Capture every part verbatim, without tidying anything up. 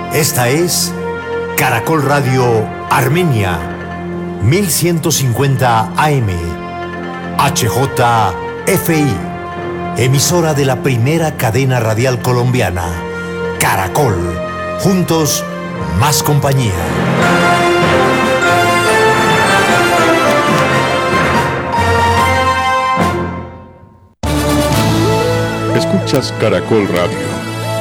Esta es Caracol Radio Armenia, mil ciento cincuenta A M, H J F I, emisora de la primera cadena radial colombiana, Caracol, juntos, más compañía. Escuchas Caracol Radio.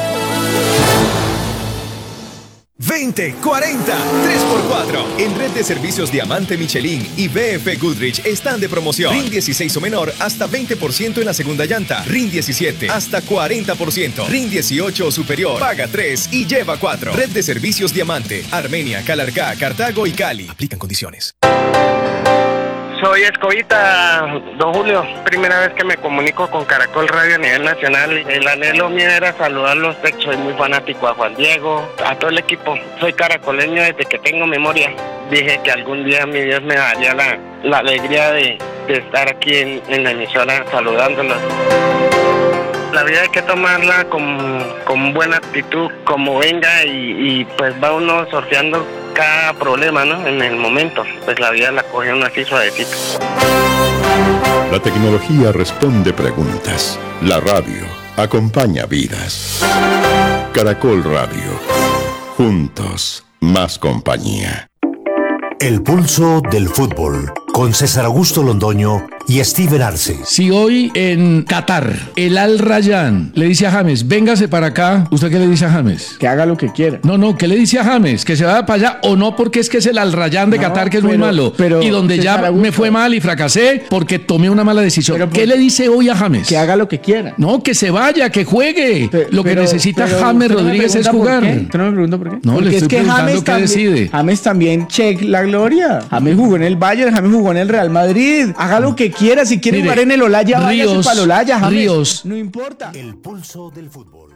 veinte, cuarenta, tres por cuatro. En Red de Servicios Diamante Michelin y B F Goodrich están de promoción. R I N dieciséis o menor hasta veinte por ciento en la segunda llanta. R I N diecisiete hasta cuarenta por ciento. R I N dieciocho o superior. Paga tres y lleva cuatro. Red de Servicios Diamante. Armenia, Calarcá, Cartago y Cali. Aplican condiciones. Soy Escobita, don Julio. Primera vez que me comunico con Caracol Radio a nivel nacional. El anhelo mío era saludarlos. Soy muy fanático a Juan Diego, a todo el equipo. Soy caracoleño desde que tengo memoria. Dije que algún día mi Dios me daría la, la alegría de, de estar aquí en, en la emisora saludándolos. La vida hay que tomarla con, con buena actitud, como venga, y, y pues va uno sorteando cada problema, ¿no? En el momento, pues la vida la coge uno así suavecito. La tecnología responde preguntas. La radio acompaña vidas. Caracol Radio. Juntos, más compañía. El pulso del fútbol, con César Augusto Londoño y Steven Arce. Si hoy en Qatar el Al Rayyan le dice a James, véngase para acá, ¿usted qué le dice a James? Que haga lo que quiera. No, no, ¿qué le dice a James? Que se vaya para allá o no, porque es que es el Al Rayyan de no, Qatar que es pero, muy malo. Pero, y donde ya Augusto, me fue mal y fracasé porque tomé una mala decisión. Pero, ¿qué le dice hoy a James? Que haga lo que quiera. No, que se vaya, que juegue. Pero, lo que pero, necesita pero, James Rodríguez es jugar. ¿Usted no me pregunta por qué? No, porque le estoy es que preguntando James qué también, decide. James también, check la gloria. James jugó en el Bayern, James jugó en el Real Madrid. Haga lo que quiera, si quiere jugar en el Olaya, váyase para el Olaya, James. Ríos. No importa. El pulso del fútbol.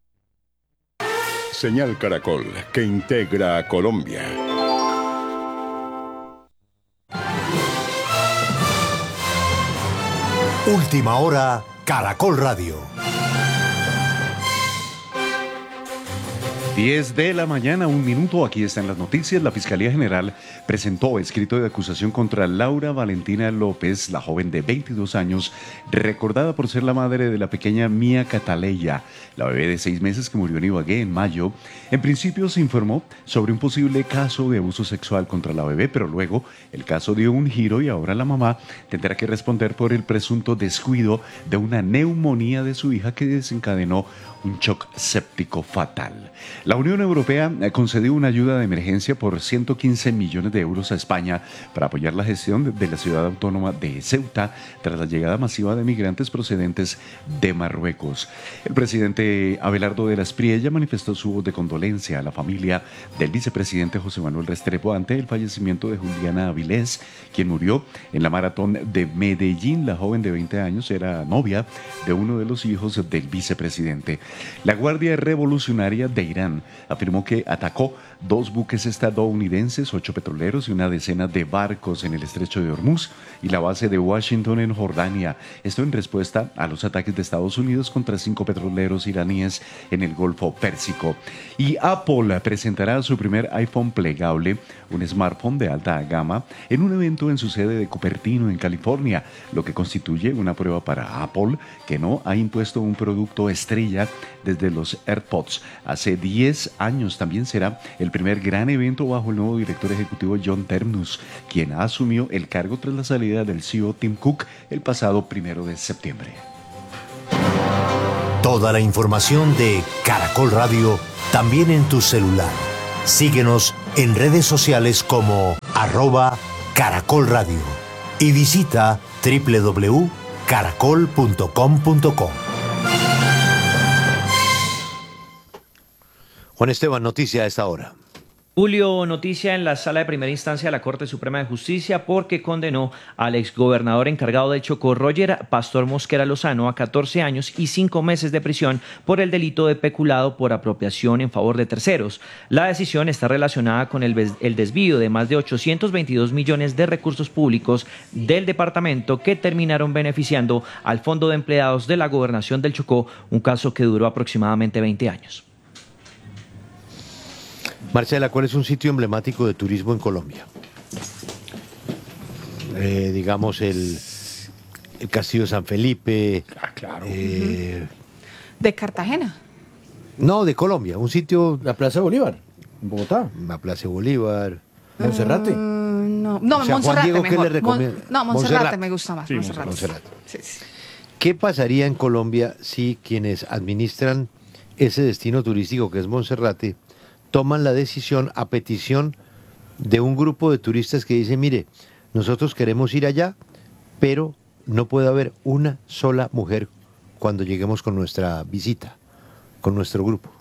Señal Caracol, que integra a Colombia. Última hora, Caracol Radio. diez de la mañana, un minuto, aquí están las noticias. La Fiscalía General presentó escrito de acusación contra Laura Valentina López, la joven de veintidós años, recordada por ser la madre de la pequeña Mía Cataleya, la bebé de seis meses que murió en Ibagué en mayo. En principio se informó sobre un posible caso de abuso sexual contra la bebé, pero luego el caso dio un giro y ahora la mamá tendrá que responder por el presunto descuido de una neumonía de su hija que desencadenó un shock séptico fatal. La Unión Europea concedió una ayuda de emergencia por ciento quince millones de euros a España para apoyar la gestión de la ciudad autónoma de Ceuta tras la llegada masiva de migrantes procedentes de Marruecos. El presidente Abelardo de la Espriella manifestó su voz de condolencia a la familia del vicepresidente José Manuel Restrepo ante el fallecimiento de Juliana Avilés, quien murió en la maratón de Medellín. La joven de veinte años era novia de uno de los hijos del vicepresidente. La Guardia Revolucionaria de Irán afirmó que atacó dos buques estadounidenses, ocho petroleros y una decena de barcos en el estrecho de Hormuz y la base de Washington en Jordania. Esto en respuesta a los ataques de Estados Unidos contra cinco petroleros iraníes en el Golfo Pérsico. Y Apple presentará su primer iPhone plegable, un smartphone de alta gama, en un evento en su sede de Cupertino, en California, lo que constituye una prueba para Apple, que no ha impuesto un producto estrella desde los AirPods. Hace diez años también será el primer gran evento bajo el nuevo director ejecutivo John Ternus, quien asumió el cargo tras la salida del C E O Tim Cook el pasado primero de septiembre. Toda la información de Caracol Radio también en tu celular. Síguenos en redes sociales como arroba Caracol Radio y visita doble u doble u doble u punto caracol punto com punto co. Juan Esteban, noticia a esta hora. Julio, noticia en la Sala de Primera Instancia de la Corte Suprema de Justicia porque condenó al exgobernador encargado de Chocó, Roger Pastor Mosquera Lozano, a catorce años y cinco meses de prisión por el delito de peculado por apropiación en favor de terceros. La decisión está relacionada con el, el desvío de más de ochocientos veintidós millones de recursos públicos del departamento que terminaron beneficiando al Fondo de Empleados de la Gobernación del Chocó, un caso que duró aproximadamente veinte años. Marcela, ¿cuál es un sitio emblemático de turismo en Colombia? Eh, digamos el, el Castillo de San Felipe. Ah, claro. Eh, ¿De Cartagena? No, de Colombia, un sitio... La Plaza de Bolívar, en Bogotá. La Plaza de Bolívar. Monserrate. Uh, no, no, O sea, Juan Monserrate Diego, ¿qué mejor. le recomienda? Mon- no, Monserrate, Monserrate. me gusta más. Sí, Monserrate. Monserrate. Sí, sí. ¿Qué pasaría en Colombia si quienes administran ese destino turístico que es Monserrate toman la decisión a petición de un grupo de turistas que dice, mire, nosotros queremos ir allá, pero no puede haber una sola mujer cuando lleguemos con nuestra visita, con nuestro grupo?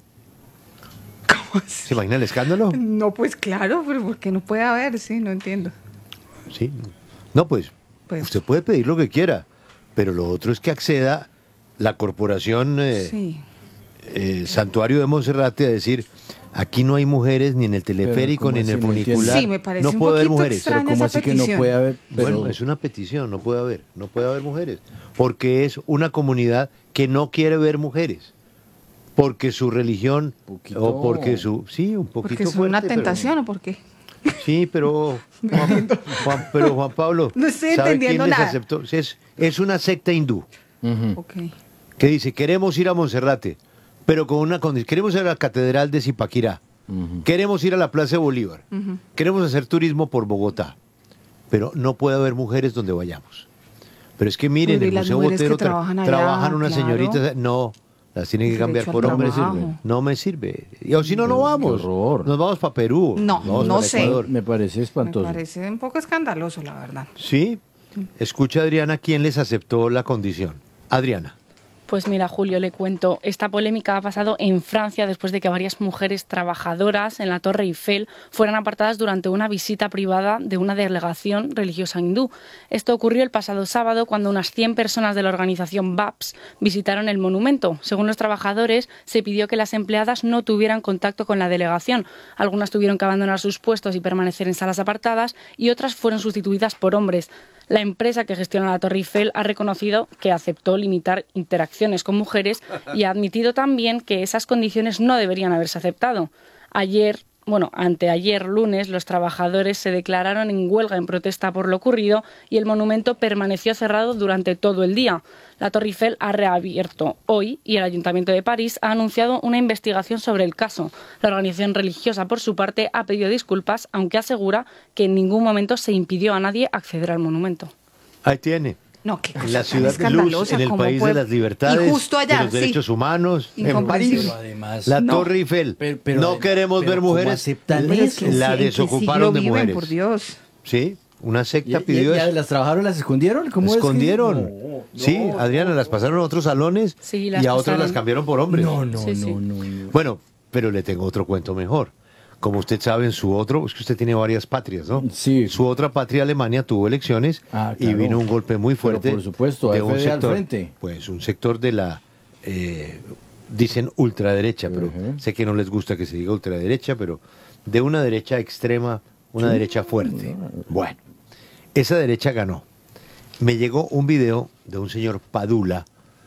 ¿Cómo así? ¿Se imagina el escándalo? No, pues claro, pero porque no puede haber, sí, no entiendo. Sí. No, pues, Pues- usted puede pedir lo que quiera, pero lo otro es que acceda la corporación eh, Sí. eh, Santuario de Monserrate a decir, aquí no hay mujeres ni en el teleférico ¿cómo ni en así? el No entiendo. funicular. Sí, me parece no un puede haber poquito mujeres. extraña. Pero ¿cómo esa así que no petición. puede haber? Pero- Bueno, es una petición, no puede haber, no puede haber mujeres, porque es una comunidad que no quiere ver mujeres, porque su religión Poquito. o porque su, sí, un poquito Porque es fuerte, una pero- tentación, ¿o por qué? Sí, pero Juan, Juan- pero Juan Pablo, No estoy ¿sabe entendiendo quién les nada. aceptó? Sí, Es, es una secta hindú Ok. que dice, queremos ir a Monserrate, pero con una condición, queremos ir a la Catedral de Zipaquirá, queremos ir a la Plaza de Bolívar, queremos hacer turismo por Bogotá, pero no puede haber mujeres donde vayamos. Pero es que miren, Pero ¿y el las Museo mujeres que Botero tra- trabajan allá? trabajan unas Claro. señoritas, no, las tienen que El cambiar derecho por al hombres. trabajo. No me sirve. Y o si no, no vamos. horror. Nos vamos para Perú. No, nos vamos no para sé. Ecuador. Me parece Me espantoso. parece un poco escandaloso, la verdad. Sí. Escucha, Adriana, ¿quién les aceptó la condición? Adriana. Pues mira, Julio, le cuento, esta polémica ha pasado en Francia después de que varias mujeres trabajadoras en la Torre Eiffel fueran apartadas durante una visita privada de una delegación religiosa hindú. Esto ocurrió el pasado sábado cuando unas cien personas de la organización B A P S visitaron el monumento. Según los trabajadores, se pidió que las empleadas no tuvieran contacto con la delegación. Algunas tuvieron que abandonar sus puestos y permanecer en salas apartadas y otras fueron sustituidas por hombres. La empresa que gestiona la Torre Eiffel ha reconocido que aceptó limitar interacciones con mujeres y ha admitido también que esas condiciones no deberían haberse aceptado. Ayer, bueno, anteayer lunes, los trabajadores se declararon en huelga en protesta por lo ocurrido y el monumento permaneció cerrado durante todo el día. La Torre Eiffel ha reabierto hoy y el Ayuntamiento de París ha anunciado una investigación sobre el caso. La organización religiosa, por su parte, ha pedido disculpas, aunque asegura que en ningún momento se impidió a nadie acceder al monumento. Ahí tiene. No, qué cosa En la tan ciudad de Luz, escandalosa, en el ¿cómo país puede- de las libertades, Y justo allá, de los sí. derechos humanos, en Incomprensible. París. Pero además- La No. Torre Eiffel. Pero- pero no además- queremos pero ver ¿cómo mujeres. aceptan la, eso? la ¿En qué desocuparon siglo de viven, mujeres. por Dios? Sí, una ¿Y, secta y- pidió y a eso. las trabajadoras las escondieron? ¿Cómo es que- Escondieron. No, sí, no, Adriana, las pasaron a otros salones Sí, las y a otros pasaron. las cambiaron por hombres. No, no, Sí, sí. no, no, no. Bueno, pero le tengo otro cuento mejor. Como usted sabe, en su otro, es que usted tiene varias patrias, ¿no? Sí. Su otra patria, Alemania, tuvo elecciones Ah, y claro. vino un golpe muy Pero fuerte. por supuesto, de un AfD al sector, frente. pues un sector de la, eh, dicen ultraderecha, pero Ujú. sé que no les gusta que se diga ultraderecha, pero de una derecha extrema, una derecha fuerte. Bueno, esa derecha ganó. Me llegó un video de un señor Padula,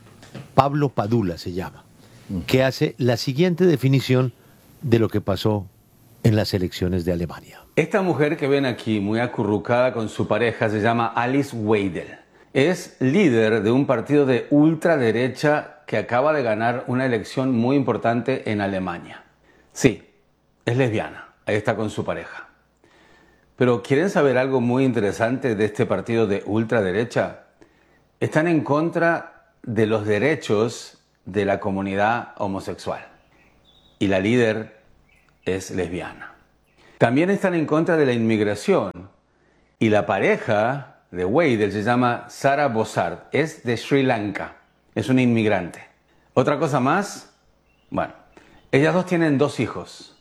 Pablo Padula se llama, que hace la siguiente definición de lo que pasó en las elecciones de Alemania. Esta mujer que ven aquí, muy acurrucada con su pareja, se llama Alice Weidel. Es líder de un partido de ultraderecha que acaba de ganar una elección muy importante en Alemania. Sí, es lesbiana, ahí está con su pareja. Pero ¿quieren saber algo muy interesante de este partido de ultraderecha? Están en contra de los derechos de la comunidad homosexual. Y la líder es lesbiana. También están en contra de la inmigración. Y la pareja de Weidel se llama Sara Bossard. Es de Sri Lanka. Es una inmigrante. Otra cosa más, bueno, ellas dos tienen dos hijos.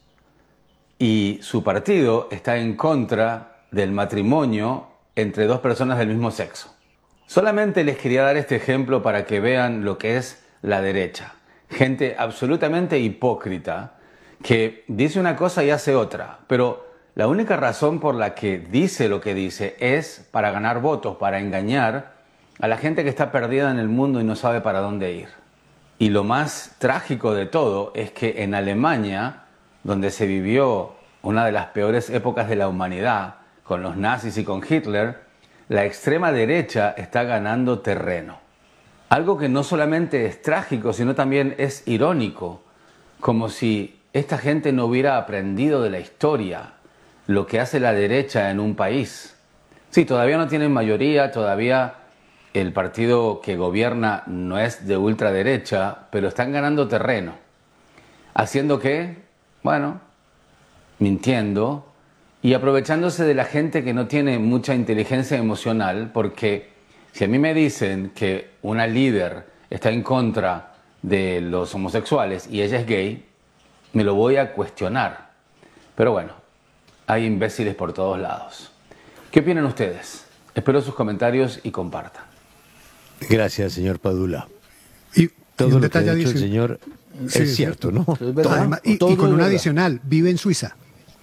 Y su partido está en contra del matrimonio entre dos personas del mismo sexo. Solamente les quería dar este ejemplo para que vean lo que es la derecha. Gente absolutamente hipócrita que dice una cosa y hace otra, pero la única razón por la que dice lo que dice es para ganar votos, para engañar a la gente que está perdida en el mundo y no sabe para dónde ir. Y lo más trágico de todo es que en Alemania, donde se vivió una de las peores épocas de la humanidad, con los nazis y con Hitler, la extrema derecha está ganando terreno. Algo que no solamente es trágico, sino también es irónico, como si esta gente no hubiera aprendido de la historia lo que hace la derecha en un país. Sí, todavía no tienen mayoría, todavía el partido que gobierna no es de ultraderecha, pero están ganando terreno. ¿Haciendo qué? Bueno, mintiendo y aprovechándose de la gente que no tiene mucha inteligencia emocional, porque si a mí me dicen que una líder está en contra de los homosexuales y ella es gay, me lo voy a cuestionar. Pero bueno, hay imbéciles por todos lados. ¿Qué opinan ustedes? Espero sus comentarios y compartan. Gracias, señor Padula. Y, todo y un lo que ha detalle dicho el adicional. señor Sí, es cierto, ¿no? Todo, además, y, y con un adicional, vive en Suiza.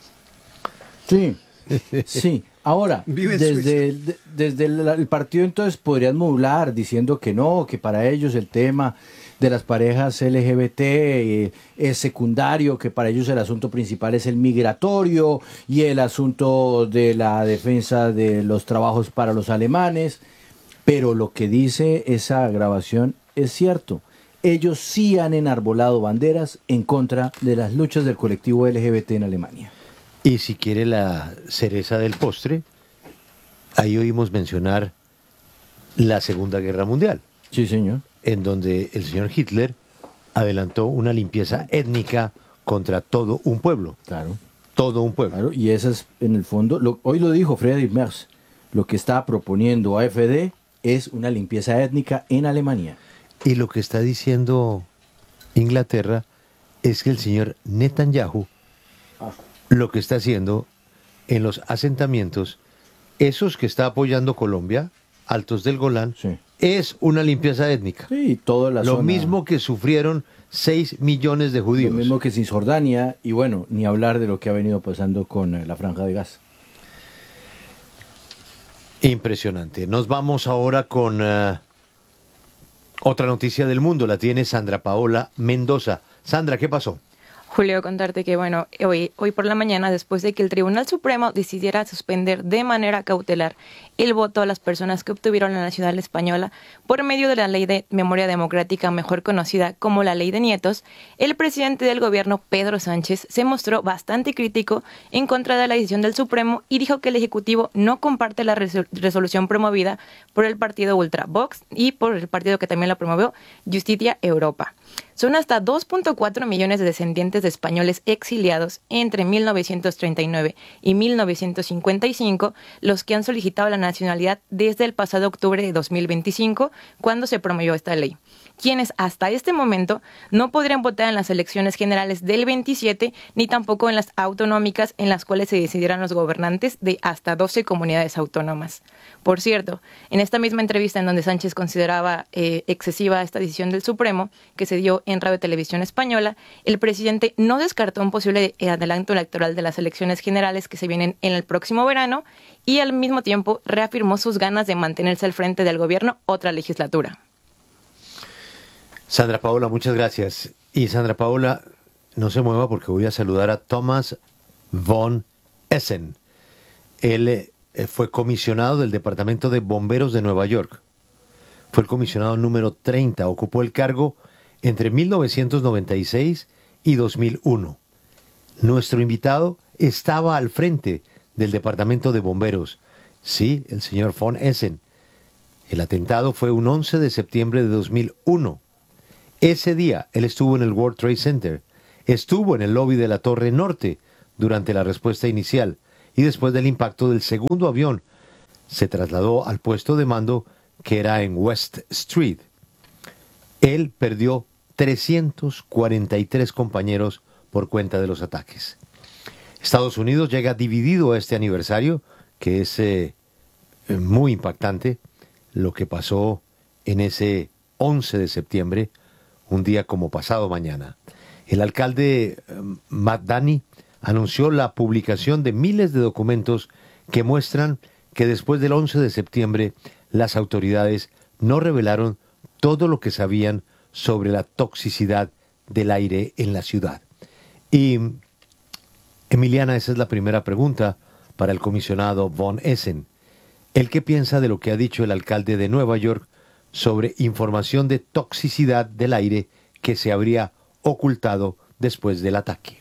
Sí, sí. Ahora, Vive en desde, el, de- desde el, el partido entonces podrían modular diciendo que no, que para ellos el tema de las parejas L G B T eh, es secundario, que para ellos el asunto principal es el migratorio y el asunto de la defensa de los trabajos para los alemanes. Pero lo que dice esa grabación es cierto. Ellos sí han enarbolado banderas en contra de las luchas del colectivo L G B T en Alemania. Y si quiere la cereza del postre, ahí oímos mencionar la Segunda Guerra Mundial. Sí, señor. En donde el señor Hitler adelantó una limpieza étnica contra todo un pueblo. Claro. Todo un pueblo. Claro, y eso es, en el fondo, lo- hoy lo dijo Friedrich Merz, lo que está proponiendo A F D es una limpieza étnica en Alemania. Y lo que está diciendo Inglaterra es que el señor Netanyahu lo que está haciendo en los asentamientos, esos que está apoyando Colombia, Altos del Golán, es una limpieza étnica. Sí, toda la Lo zona- mismo que sufrieron seis millones de judíos. Lo mismo que Cisjordania, y bueno, ni hablar de lo que ha venido pasando con eh, la Franja de Gaza. Impresionante. Nos vamos ahora con eh, otra noticia del mundo. La tiene Sandra Paola Mendoza. Sandra, ¿qué pasó? Julio, contarte que, bueno, hoy, hoy por la mañana, después de que el Tribunal Supremo decidiera suspender de manera cautelar el voto a las personas que obtuvieron la nacionalidad española por medio de la Ley de Memoria Democrática, mejor conocida como la Ley de Nietos, el presidente del gobierno, Pedro Sánchez, se mostró bastante crítico en contra de la decisión del Supremo y dijo que el Ejecutivo no comparte la resol- resolución promovida por el partido Ultra Vox y por el partido que también la promovió, Justicia Europa. Son hasta dos punto cuatro millones de descendientes de españoles exiliados entre mil novecientos treinta y nueve y mil novecientos cincuenta y cinco los que han solicitado la nacionalidad desde el pasado octubre de dos mil veinticinco, cuando se promovió esta ley, quienes hasta este momento no podrían votar en las elecciones generales del veintisiete ni tampoco en las autonómicas en las cuales se decidieran los gobernantes de hasta doce comunidades autónomas. Por cierto, en esta misma entrevista en donde Sánchez consideraba eh, excesiva esta decisión del Supremo, que se dio en Radio Televisión Española, el presidente no descartó un posible adelanto electoral de las elecciones generales que se vienen en el próximo verano y al mismo tiempo reafirmó sus ganas de mantenerse al frente del gobierno otra legislatura. Sandra Paola, muchas gracias. Y Sandra Paola, no se mueva porque voy a saludar a Thomas von Essen. Él eh, fue comisionado del Departamento de Bomberos de Nueva York. Fue el comisionado número treinta. Ocupó el cargo entre mil novecientos noventa y seis y dos mil uno. Nuestro invitado estaba al frente del Departamento de Bomberos. Sí, el señor von Essen. El atentado fue un once de septiembre de dos mil uno. Ese día él estuvo en el World Trade Center, estuvo en el lobby de la Torre Norte durante la respuesta inicial y después del impacto del segundo avión se trasladó al puesto de mando que era en West Street. Él perdió trescientos cuarenta y tres compañeros por cuenta de los ataques. Estados Unidos llega dividido a este aniversario, que es eh, muy impactante, lo que pasó en ese once de septiembre, un día como pasado mañana. El alcalde eh, Matt Dani anunció la publicación de miles de documentos que muestran que después del once de septiembre las autoridades no revelaron todo lo que sabían sobre la toxicidad del aire en la ciudad. Y Emiliana, esa es la primera pregunta para el comisionado Von Essen. ¿El qué piensa de lo que ha dicho el alcalde de Nueva York sobre información de toxicidad del aire que se habría ocultado después del ataque?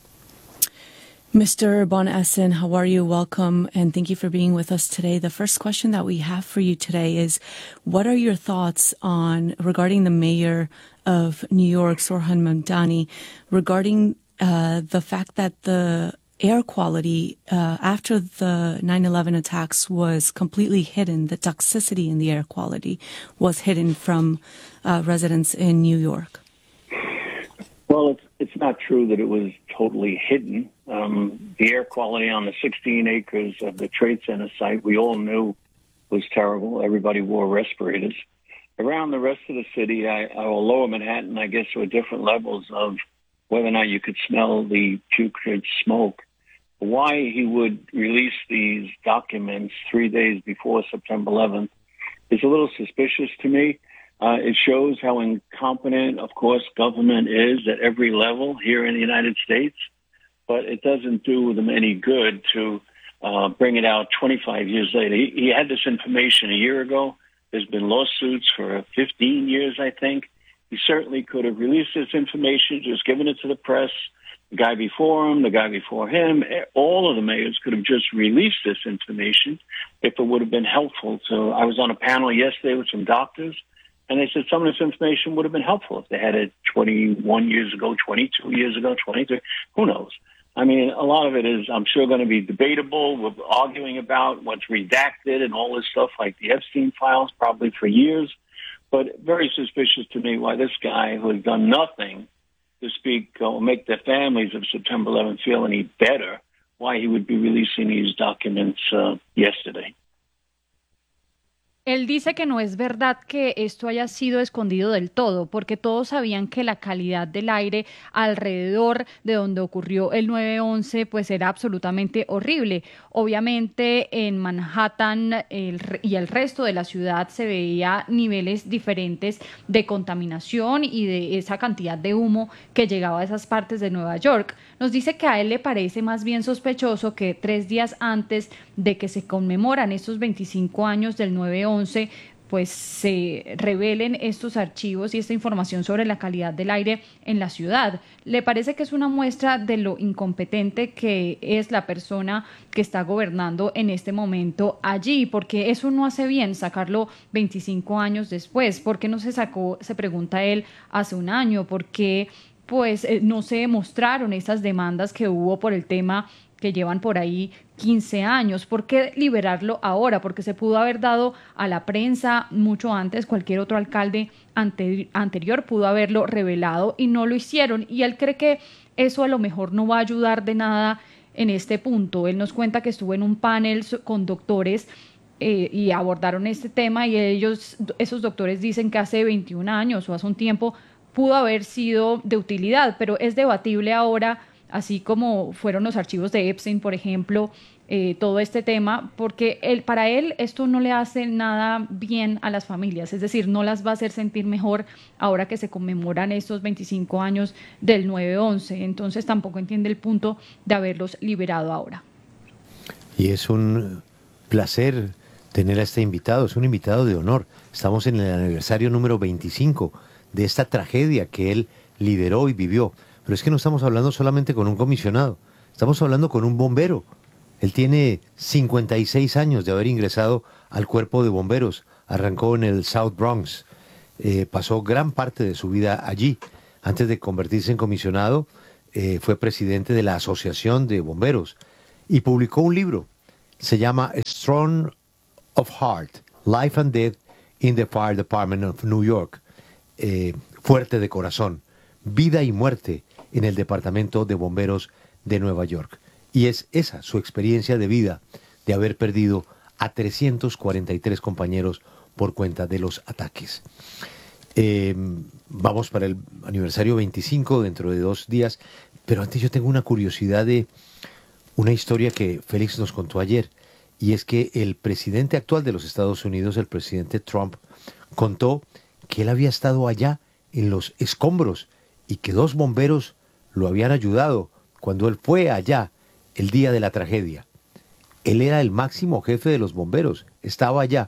Mister Von Essen, how are you? Welcome, and thank you for being with us today. The first question that we have for you today is, what are your thoughts on regarding the mayor of New York, Zohran Mamdani, regarding uh, the fact that the air quality uh, after the nine eleven attacks was completely hidden, the toxicity in the air quality was hidden from uh, residents in New York? Well, it's, it's not true that it was totally hidden. Um, the air quality on the sixteen acres of the Trade Center site, we all knew was terrible. Everybody wore respirators. Around the rest of the city, I, or lower Manhattan, I guess there were different levels of whether or not you could smell the putrid smoke. Why he would release these documents three days before September eleventh is a little suspicious to me. Uh, it shows how incompetent, of course, government is at every level here in the United States, but it doesn't do them any good to uh, bring it out twenty-five years later. He, he had this information a year ago. There's been lawsuits for fifteen years, I think. He certainly could have released this information, just given it to the press. The guy before him, the guy before him, all of the mayors could have just released this information if it would have been helpful. So I was on a panel yesterday with some doctors, and they said some of this information would have been helpful if they had it twenty-one years ago, twenty-two years ago, twenty-three. Who knows? I mean, a lot of it is, I'm sure, going to be debatable. We're arguing about what's redacted and all this stuff, like the Epstein files, probably for years. But very suspicious to me why this guy, who has done nothing to speak or make the families of September eleventh feel any better, why he would be releasing these documents uh, yesterday. Él dice que no es verdad que esto haya sido escondido del todo, porque todos sabían que la calidad del aire alrededor de donde ocurrió el nueve once pues era absolutamente horrible. Obviamente en Manhattan el, y el resto de la ciudad se veía niveles diferentes de contaminación y de esa cantidad de humo que llegaba a esas partes de Nueva York. Nos dice que a él le parece más bien sospechoso que tres días antes de que se conmemoran estos veinticinco años del nueve once, pues se revelen estos archivos y esta información sobre la calidad del aire en la ciudad. Le parece que es una muestra de lo incompetente que es la persona que está gobernando en este momento allí, porque eso no hace bien sacarlo veinticinco años después. ¿Por qué no se sacó, se pregunta él, hace un año? ¿Por qué pues eh, no se mostraron esas demandas que hubo por el tema que llevan por ahí quince años? ¿Por qué liberarlo ahora? Porque se pudo haber dado a la prensa mucho antes. Cualquier otro alcalde ante, anterior pudo haberlo revelado y no lo hicieron. Y él cree que eso a lo mejor no va a ayudar de nada en este punto. Él nos cuenta que estuvo en un panel con doctores eh, y abordaron este tema, y ellos, esos doctores dicen que hace veintiún años o hace un tiempo pudo haber sido de utilidad, pero es debatible ahora, así como fueron los archivos de Epstein, por ejemplo, eh, todo este tema, porque él, para él esto no le hace nada bien a las familias, es decir, no las va a hacer sentir mejor ahora que se conmemoran estos veinticinco años del nueve once, entonces tampoco entiende el punto de haberlos liberado ahora. Y es un placer tener a este invitado, es un invitado de honor. Estamos en el aniversario número veinticinco de esta tragedia que él lideró y vivió. Pero es que no estamos hablando solamente con un comisionado, estamos hablando con un bombero. Él tiene cincuenta y seis años de haber ingresado al cuerpo de bomberos. Arrancó en el South Bronx, eh, pasó gran parte de su vida allí. Antes de convertirse en comisionado, eh, fue presidente de la Asociación de Bomberos y publicó un libro. Se llama Strong of Heart, Life and Death in the Fire Department of New York. Eh, fuerte de corazón, vida y muerte en el Departamento de Bomberos de Nueva York. Y es esa su experiencia de vida, de haber perdido a trescientos cuarenta y tres compañeros por cuenta de los ataques. Eh, vamos para el aniversario veinticinco dentro de dos días, pero antes yo tengo una curiosidad de una historia que Félix nos contó ayer, y es que el presidente actual de los Estados Unidos, el presidente Trump, contó que él había estado allá en los escombros y que dos bomberos lo habían ayudado cuando él fue allá el día de la tragedia. Él era el máximo jefe de los bomberos, estaba allá.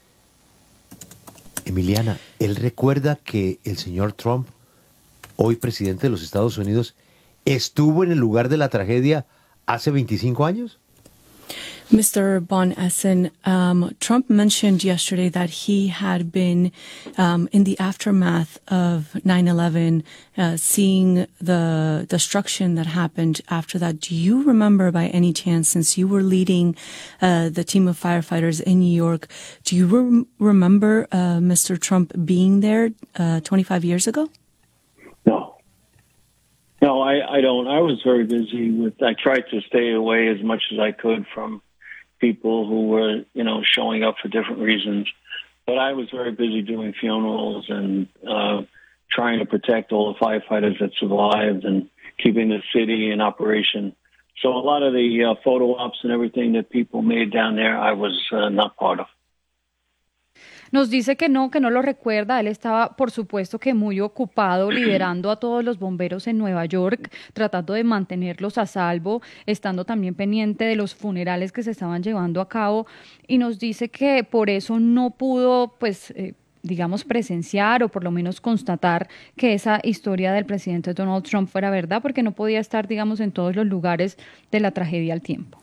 Emiliana, él recuerda que el señor Trump, hoy presidente de los Estados Unidos, estuvo en el lugar de la tragedia hace veinticinco años. Mister Von Essen, um, Trump mentioned yesterday that he had been um, in the aftermath of nine eleven, uh, seeing the destruction that happened after that. Do you remember by any chance, since you were leading uh, the team of firefighters in New York, do you re- remember uh, Mister Trump being there uh, twenty-five years ago? No. No, I, I don't. I was very busy with, I tried to stay away as much as I could from people who were, you know, showing up for different reasons. But I was very busy doing funerals and uh, trying to protect all the firefighters that survived and keeping the city in operation. So a lot of the uh, photo ops and everything that people made down there, I was uh, not part of. Nos dice que no, que no lo recuerda. Él estaba, por supuesto, que muy ocupado liderando a todos los bomberos en Nueva York, tratando de mantenerlos a salvo, estando también pendiente de los funerales que se estaban llevando a cabo. Y nos dice que por eso no pudo, pues, eh, digamos, presenciar o por lo menos constatar que esa historia del presidente Donald Trump fuera verdad, porque no podía estar, digamos, en todos los lugares de la tragedia al tiempo.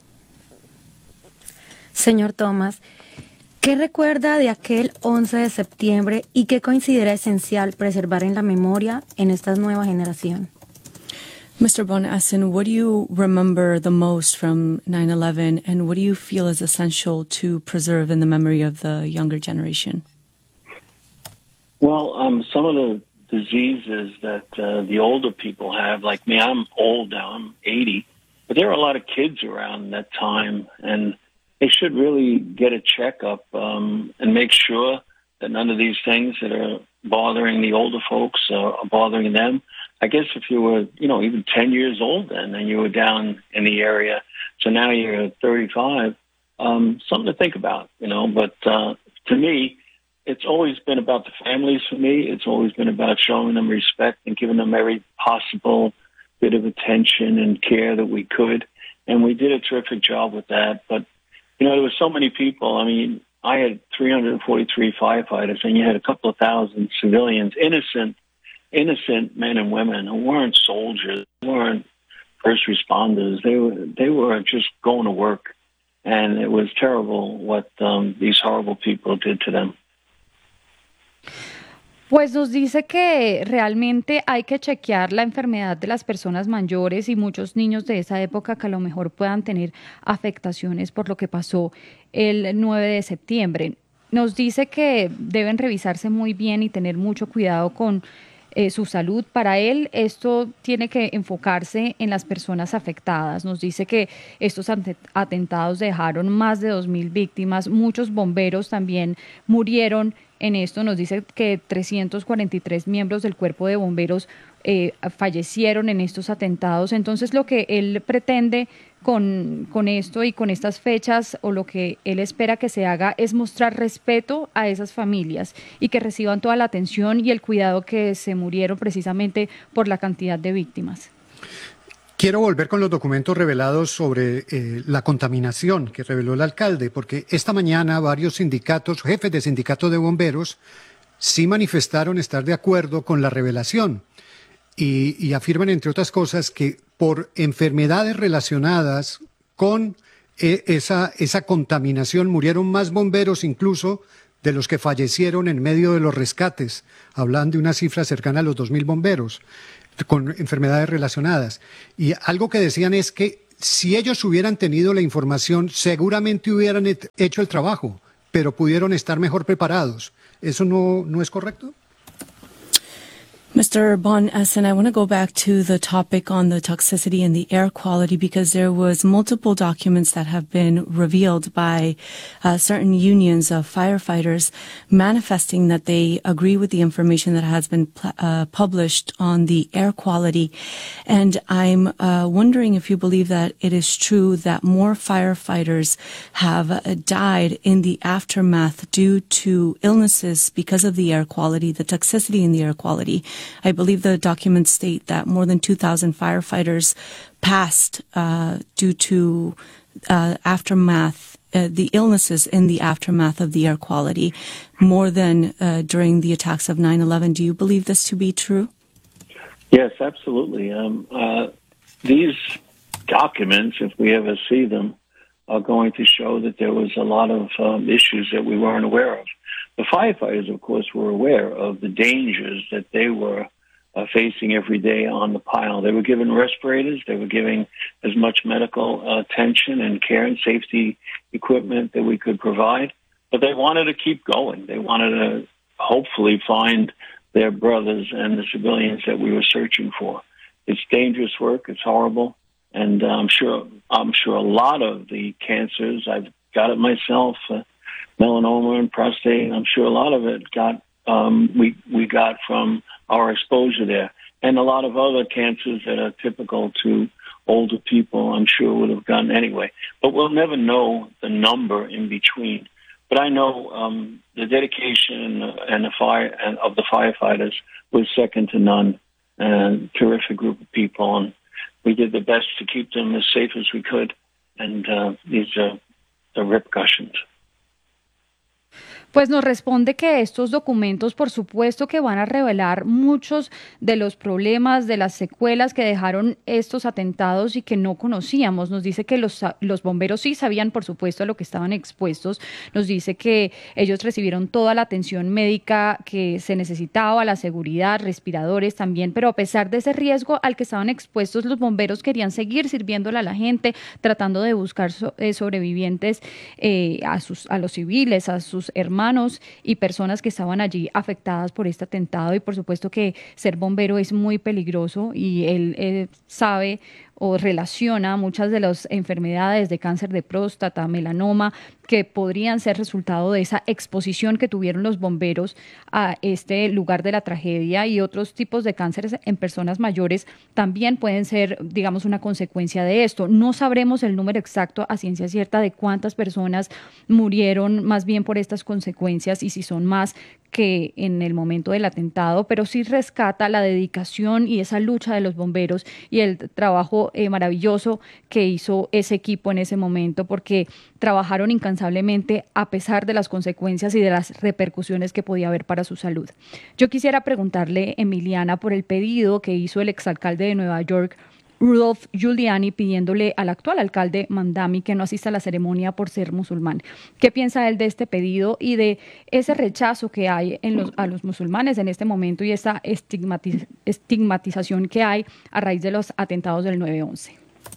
Señor Thomas, ¿qué recuerda de aquel once de septiembre y qué considera esencial preservar en la memoria en esta nueva generación? Mister Von Essen, what do you remember the most from nine eleven, and what do you feel is essential to preserve in the memory of the younger generation? Well, um, some of the diseases that uh, the older people have, like me, I'm old now, I'm eighty, but there were a lot of kids around that time, and they should really get a checkup um, and make sure that none of these things that are bothering the older folks are, are bothering them. I guess if you were, you know, even ten years old then and you were down in the area, so now you're thirty-five, um, something to think about, you know. But uh, to me, it's always been about the families for me. It's always been about showing them respect and giving them every possible bit of attention and care that we could. And we did a terrific job with that. But you know, there were so many people. I mean, I had three hundred forty-three firefighters, and you had a couple of thousand civilians, innocent, innocent men and women who weren't soldiers, weren't first responders. They were they were just going to work, and it was terrible what um, these horrible people did to them. Pues nos dice que realmente hay que chequear la enfermedad de las personas mayores y muchos niños de esa época que a lo mejor puedan tener afectaciones por lo que pasó el nueve de septiembre. Nos dice que deben revisarse muy bien y tener mucho cuidado con eh, su salud. Para él esto tiene que enfocarse en las personas afectadas. Nos dice que estos atentados dejaron más de dos mil víctimas, muchos bomberos también murieron. En esto nos dice que trescientos cuarenta y tres miembros del cuerpo de bomberos eh, fallecieron en estos atentados. Entonces lo que él pretende con, con esto y con estas fechas, o lo que él espera que se haga, es mostrar respeto a esas familias y que reciban toda la atención y el cuidado que se murieron precisamente por la cantidad de víctimas. Quiero volver con los documentos revelados sobre eh, la contaminación que reveló el alcalde, porque esta mañana varios sindicatos, jefes de sindicatos de bomberos, sí manifestaron estar de acuerdo con la revelación y, y afirman, entre otras cosas, que por enfermedades relacionadas con eh, esa, esa contaminación murieron más bomberos incluso de los que fallecieron en medio de los rescates. Hablan de una cifra cercana a los dos mil bomberos con enfermedades relacionadas. Y algo que decían es que si ellos hubieran tenido la información, seguramente hubieran hecho el trabajo, pero pudieron estar mejor preparados. ¿Eso no, no es correcto? Mister Von Essen, I want to go back to the topic on the toxicity and the air quality, because there was multiple documents that have been revealed by uh, certain unions of firefighters manifesting that they agree with the information that has been uh, published on the air quality. And I'm uh, wondering if you believe that it is true that more firefighters have uh, died in the aftermath due to illnesses because of the air quality, the toxicity in the air quality. I believe the documents state that more than two thousand firefighters passed uh, due to uh, aftermath, uh, the illnesses in the aftermath of the air quality, more than uh, during the attacks of nine eleven. Do you believe this to be true? Yes, absolutely. Um, uh, these documents, if we ever see them, are going to show that there was a lot of um, issues that we weren't aware of. The firefighters, of course, were aware of the dangers that they were uh, facing every day on the pile. They were given respirators. They were giving as much medical uh, attention and care and safety equipment that we could provide. But they wanted to keep going. They wanted to hopefully find their brothers and the civilians that we were searching for. It's dangerous work. It's horrible. And uh, I'm sure I'm sure a lot of the cancers, I've got it myself, uh, melanoma and prostate, I'm sure a lot of it got um, we we got from our exposure there. And a lot of other cancers that are typical to older people, I'm sure would have gotten anyway. But we'll never know the number in between. But I know um, the dedication and the fire and of the firefighters was second to none. And terrific group of people, and we did the best to keep them as safe as we could. And uh, these are the repercussions. Pues nos responde que estos documentos, por supuesto, que van a revelar muchos de los problemas, de las secuelas que dejaron estos atentados y que no conocíamos. Nos dice que los, los bomberos sí sabían, por supuesto, a lo que estaban expuestos. Nos dice que ellos recibieron toda la atención médica que se necesitaba, la seguridad, respiradores también, pero a pesar de ese riesgo al que estaban expuestos, los bomberos querían seguir sirviéndole a la gente, tratando de buscar so, eh, sobrevivientes eh, a, sus, a los civiles, a sus hermanos y personas que estaban allí afectadas por este atentado. Y por supuesto que ser bombero es muy peligroso y él eh, sabe o relaciona muchas de las enfermedades de cáncer de próstata, melanoma, que podrían ser resultado de esa exposición que tuvieron los bomberos a este lugar de la tragedia, y otros tipos de cánceres en personas mayores también pueden ser, digamos, una consecuencia de esto. No sabremos el número exacto a ciencia cierta de cuántas personas murieron más bien por estas consecuencias y si son más que en el momento del atentado, pero sí rescata la dedicación y esa lucha de los bomberos y el trabajo eh, maravilloso que hizo ese equipo en ese momento, porque trabajaron incansablemente a pesar de las consecuencias y de las repercusiones que podía haber para su salud. Yo quisiera preguntarle, Emiliana, por el pedido que hizo el exalcalde de Nueva York, Rudolph Giuliani, pidiéndole al actual alcalde Mamdani que no asista a la ceremonia por ser musulmán. ¿Qué piensa él de este pedido y de ese rechazo que hay en los, a los musulmanes en este momento y esta estigmatiz- estigmatización que hay a raíz de los atentados del nueve once?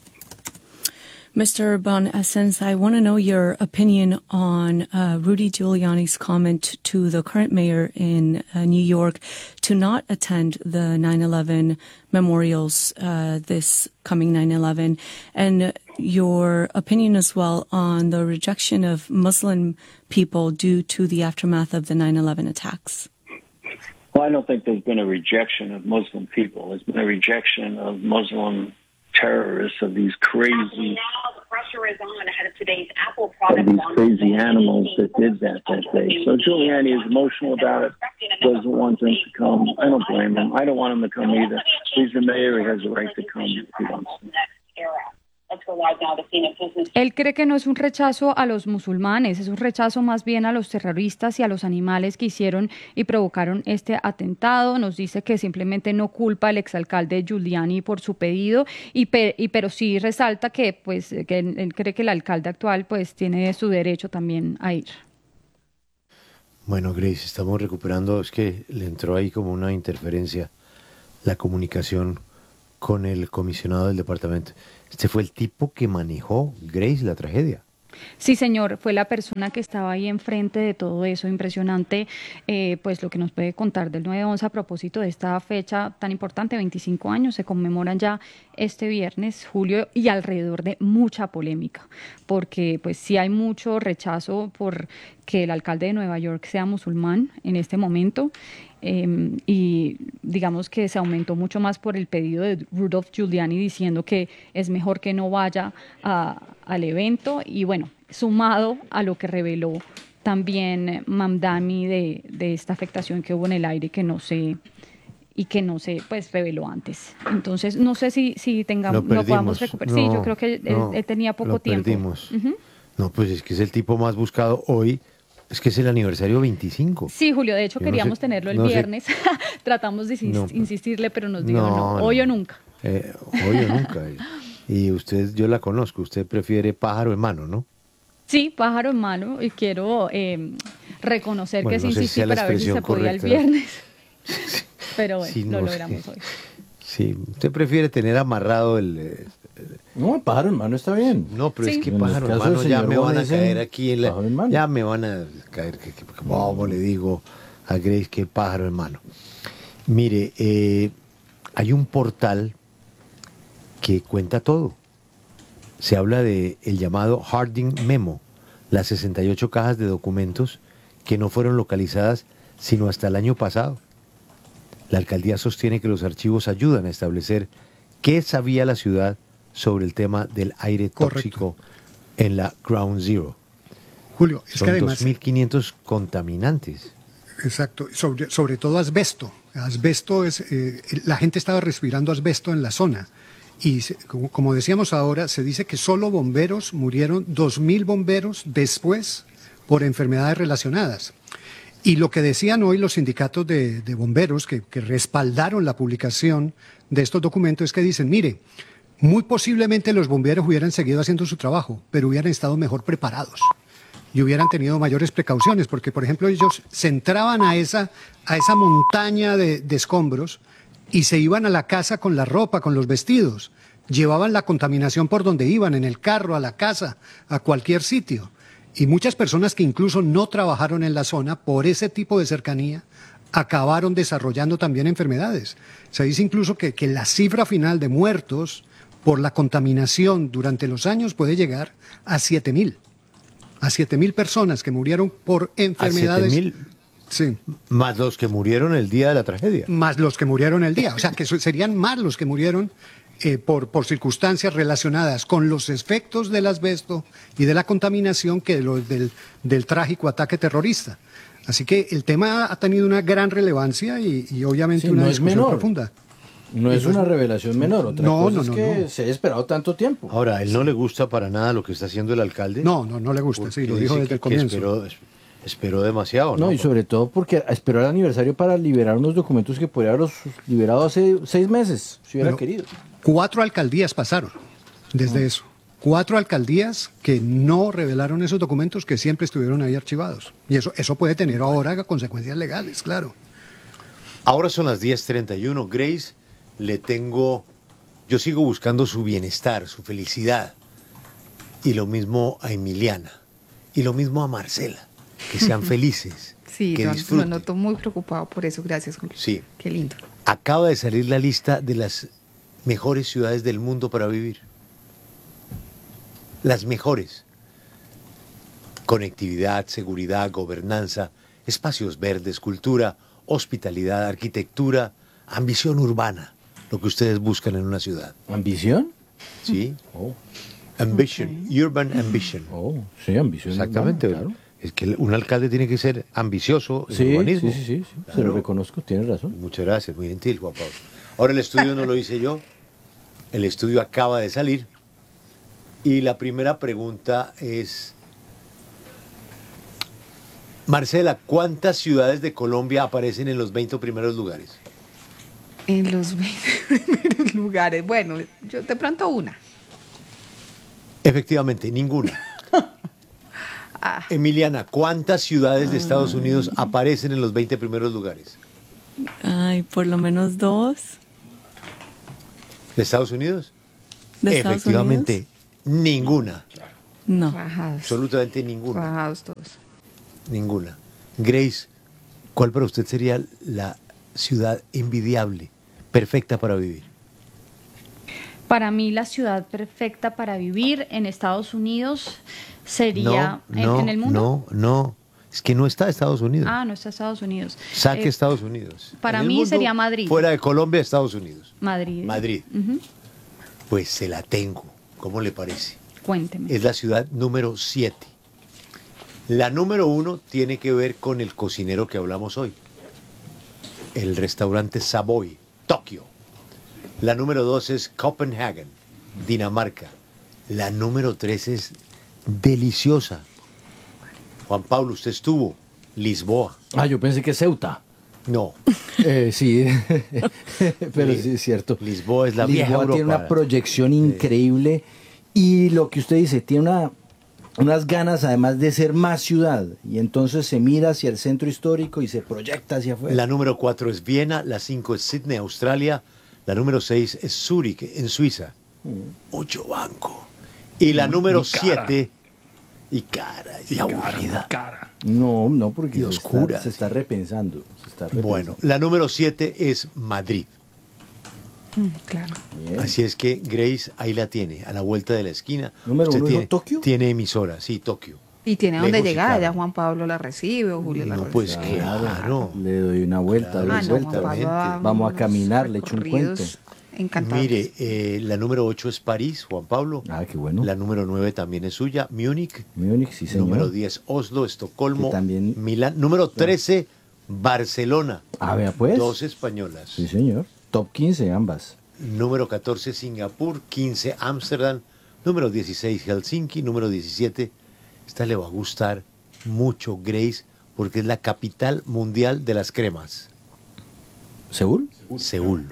Mister Von Essence, I want to know your opinion on uh, Rudy Giuliani's comment to the current mayor in uh, New York to not attend the nine eleven memorials uh, this coming nine eleven, and your opinion as well on the rejection of Muslim people due to the aftermath of the nine eleven attacks. Well, I don't think there's been a rejection of Muslim people. There's been a rejection of Muslim terrorists, of these crazy, now the pressure is on ahead of today's Apple product of these crazy animals that did that that day. So Giuliani is emotional about it, doesn't want them to come. I don't blame him. I don't want him to come either. He's the mayor. He has a right to come if he wants to. Él cree que no es un rechazo a los musulmanes, es un rechazo más bien a los terroristas y a los animales que hicieron y provocaron este atentado. Nos dice que simplemente no culpa al exalcalde Giuliani por su pedido, y, pe- y pero sí resalta que pues que él, él cree que el alcalde actual pues tiene su derecho también a ir. Bueno, Grace, estamos recuperando, es que le entró ahí como una interferencia la comunicación con el comisionado del departamento. Este fue el tipo que manejó, Grace, la tragedia. Sí, señor, fue la persona que estaba ahí enfrente de todo eso. Impresionante, eh, pues lo que nos puede contar del nueve once a propósito de esta fecha tan importante, veinticinco años, se conmemoran ya este viernes, julio, y alrededor de mucha polémica, porque pues sí hay mucho rechazo por que el alcalde de Nueva York sea musulmán en este momento. Eh, y digamos que se aumentó mucho más por el pedido de Rudolph Giuliani diciendo que es mejor que no vaya a, al evento, y bueno, sumado a lo que reveló también Mamdani de, de esta afectación que hubo en el aire que no se y que no se pues reveló antes. Entonces, no sé si, si tengamos, no podamos recuperar. No, sí, yo creo que no, él, él tenía poco lo tiempo. Perdimos. Uh-huh. No, pues es que es el tipo más buscado hoy. Es que es el aniversario veinticinco. Sí, Julio, de hecho yo queríamos no sé, tenerlo el no viernes. Tratamos de insist- no, insistirle, pero nos dijo no, no hoy o nunca. Eh, hoy o nunca. Y usted, yo la conozco, usted prefiere pájaro en mano, ¿no? Sí, pájaro en mano, y quiero eh, reconocer bueno, que sí no insistí para ver si se podía correcta. El viernes. Pero bueno, sí, lo no, logramos sí. hoy. Sí, usted prefiere tener amarrado el... el no, el pájaro en mano está bien. No, pero sí. es que en pájaro en mano ya me van a caer aquí en la... En ya me van a caer, que, que, como le digo a Grace que pájaro en mano. Mire, eh, hay un portal que cuenta todo. Se habla de el llamado Harding Memo, las sesenta y ocho cajas de documentos que no fueron localizadas sino hasta el año pasado. La alcaldía sostiene que los archivos ayudan a establecer qué sabía la ciudad sobre el tema del aire tóxico Correcto. En la Ground Zero. Julio, es Son que además... dos mil quinientos contaminantes. Exacto, sobre, sobre todo asbesto. Asbesto es, eh, la gente estaba respirando asbesto en la zona. Y se, como, como decíamos ahora, se dice que solo bomberos murieron, dos mil bomberos después por enfermedades relacionadas. Y lo que decían hoy los sindicatos de, de bomberos que, que respaldaron la publicación de estos documentos es que dicen, mire, muy posiblemente los bomberos hubieran seguido haciendo su trabajo, pero hubieran estado mejor preparados y hubieran tenido mayores precauciones, porque por ejemplo ellos se entraban a esa, a esa montaña de, de escombros y se iban a la casa con la ropa, con los vestidos, llevaban la contaminación por donde iban, en el carro, a la casa, a cualquier sitio. Y muchas personas que incluso no trabajaron en la zona por ese tipo de cercanía acabaron desarrollando también enfermedades. Se dice incluso que, que la cifra final de muertos por la contaminación durante los años puede llegar a siete mil. A siete mil personas que murieron por enfermedades. ¿A siete mil? Sí. Más los que murieron el día de la tragedia. Más los que murieron el día. O sea, que serían más los que murieron Eh, por, por circunstancias relacionadas con los efectos del asbesto y de la contaminación que los del, del trágico ataque terrorista. Así que el tema ha tenido una gran relevancia y, y obviamente sí, una no discusión es menor. profunda. No es una revelación menor, otra no, cosa no, es no, que no. se ha esperado tanto tiempo. Ahora, ¿a él no le gusta para nada lo que está haciendo el alcalde? No, no, no le gusta, sí, lo dijo desde que, el comienzo. Esperó, esperó demasiado, ¿no? No, y sobre todo porque esperó el aniversario para liberar unos documentos que podría haberlos liberado hace seis meses, si hubiera Pero, querido. Cuatro alcaldías pasaron desde Ah. eso. Cuatro alcaldías que no revelaron esos documentos que siempre estuvieron ahí archivados. Y eso, eso puede tener ahora consecuencias legales, claro. Ahora son las diez treinta y uno. Grace, le tengo... Yo sigo buscando su bienestar, su felicidad. Y lo mismo a Emiliana. Y lo mismo a Marcela. Que sean felices. Sí, que yo disfruten. me noto muy preocupado por eso. Gracias, Julio. Sí. Qué lindo. Acaba de salir la lista de las mejores ciudades del mundo para vivir. Las mejores. Conectividad, seguridad, gobernanza, espacios verdes, cultura, hospitalidad, arquitectura, ambición urbana. Lo que ustedes buscan en una ciudad. ¿Ambición? Sí. Oh. Ambition, okay. Urban ambition. Oh, sí, ambición. Exactamente. Urbana, claro. Es que un alcalde tiene que ser ambicioso en sí, urbanismo. Sí, sí, sí, sí. Claro. Se lo reconozco, tiene razón. Muchas gracias, muy gentil, Juan Pablo. Ahora el estudio no lo hice yo, el estudio acaba de salir y la primera pregunta es, Marcela, ¿cuántas ciudades de Colombia aparecen en los veinte primeros lugares? En los veinte primeros lugares, bueno, yo de pronto una. Efectivamente, ninguna. Ah. Emiliana, ¿cuántas ciudades de Estados Unidos aparecen en los veinte primeros lugares? Ay, por lo menos dos. ¿De Estados Unidos? ¿De Estados Efectivamente, Unidos? ninguna. No. Bajados. Absolutamente ninguna. Bajados todos. Ninguna. Grace, ¿cuál para usted sería la ciudad envidiable, perfecta para vivir? Para mí la ciudad perfecta para vivir en Estados Unidos sería no, en, no, en el mundo. No, no, es que no está Estados Unidos. Ah, no está Estados Unidos. Saque Eh, Estados Unidos. Para En el mí mundo, sería Madrid. Fuera de Colombia, Estados Unidos. Madrid. Madrid. Uh-huh. Pues se la tengo. ¿Cómo le parece? Cuénteme. Es la ciudad número siete. La número uno tiene que ver con el cocinero que hablamos hoy. el restaurante Savoy, Tokio. La número dos es Copenhagen, Dinamarca. La número tres es deliciosa. Juan Pablo, usted estuvo, Lisboa. Ah, yo pensé que Ceuta. No. Eh, sí, pero Lis- sí es cierto. Lisboa es la Lisboa vieja Europa. tiene una proyección increíble y lo que usted dice, tiene una, unas ganas además de ser más ciudad y entonces se mira hacia el centro histórico y se proyecta hacia afuera. La número cuatro es Viena, la cinco es Sydney, Australia, la número seis es Zúrich, en Suiza. Mucho banco. Y la Y- número y cara. siete, y cara, y, aburrida. No, no, porque Y se oscura, está, se está repensando. se está repensando. Bueno, la número siete es Madrid. Claro. Así es que Grace ahí la tiene, a la vuelta de la esquina. ¿Número Usted uno tiene, dijo Tokio? Tiene emisora, sí, Tokio. Y tiene donde Lejos y llegar, caro. ya Juan Pablo la recibe o Julio la No, recibe. pues claro. Le doy una vuelta, Claro, doy Ah, no, vuelta. Juan Pablo da Vamos a unos caminar, le echo un recorridos cuento. encantados. Mire, eh, la número ocho es París, Juan Pablo. Ah, qué bueno. La número nueve también es suya, Múnich. Múnich, sí, señor. Número diez, Oslo, Estocolmo, Que también- Milán. Número trece, Barcelona. Ah, vea pues. Dos españolas. Sí, señor. Top quince ambas. Número catorce, Singapur. quince, Ámsterdam. Número dieciséis, Helsinki. Número diecisiete, esta le va a gustar mucho, Grace, porque es la capital mundial de las cremas. ¿Seúl? Seúl.